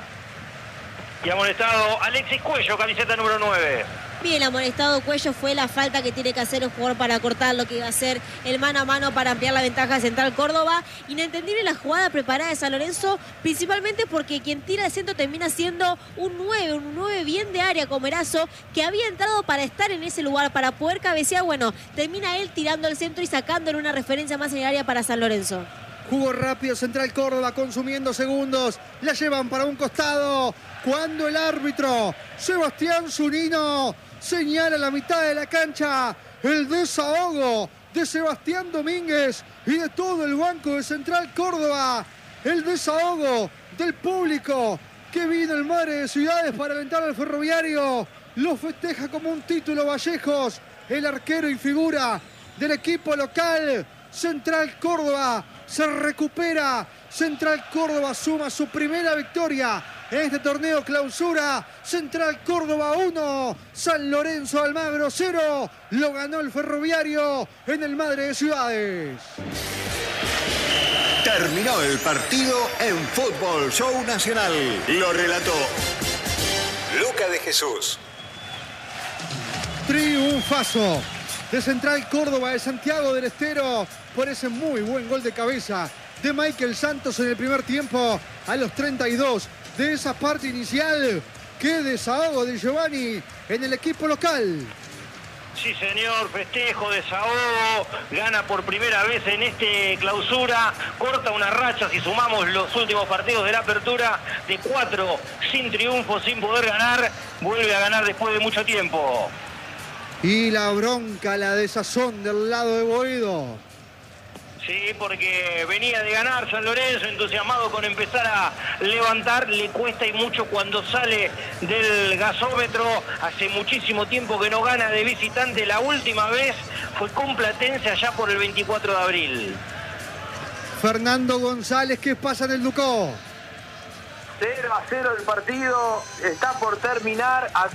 Y amonestado Alexis Cuello, camiseta número 9. Bien amonestado Cuello, fue la falta que tiene que hacer el jugador para cortar lo que iba a ser el mano a mano para ampliar la ventaja de Central Córdoba. Inentendible la jugada preparada de San Lorenzo, principalmente porque quien tira el centro termina siendo un 9 bien de área como Erazo, que había entrado para estar en ese lugar, para poder cabecear. Bueno, termina él tirando el centro y sacándole una referencia más en el área para San Lorenzo. Jugó rápido Central Córdoba, consumiendo segundos. La llevan para un costado. Cuando el árbitro, Sebastián Zunino, señala la mitad de la cancha. El desahogo de Sebastián Domínguez y de todo el banco de Central Córdoba. El desahogo del público que vino el Madre de Ciudades para alentar al Ferroviario. Lo festeja como un título Vallejos. el arquero y figura del equipo local. Central Córdoba se recupera. Central Córdoba suma su primera victoria en este torneo clausura. Central Córdoba 1, San Lorenzo Almagro 0. Lo ganó el Ferroviario en el Madre de Ciudades. Terminó el partido en Fútbol Show Nacional. Lo relató Luca de Jesús. Triunfazo de Central Córdoba de Santiago del Estero por ese muy buen gol de cabeza de Michael Santos en el primer tiempo a los 32 de esa parte inicial. ¡Qué desahogo de Giovanni en el equipo local! Sí, señor, festejo, desahogo, gana por primera vez en este clausura, corta una racha, si sumamos los últimos partidos de la apertura, de 4 sin triunfo, sin poder ganar, vuelve a ganar después de mucho tiempo. Y la bronca, la desazón del lado de Boedo. Sí, porque venía de ganar San Lorenzo, entusiasmado con empezar a levantar, le cuesta y mucho cuando sale del gasómetro. Hace muchísimo tiempo que no gana de visitante, la última vez fue con Platense allá por el 24 de abril. Fernando González, ¿qué pasa en el Ducó? 0-0 el partido, está por terminar.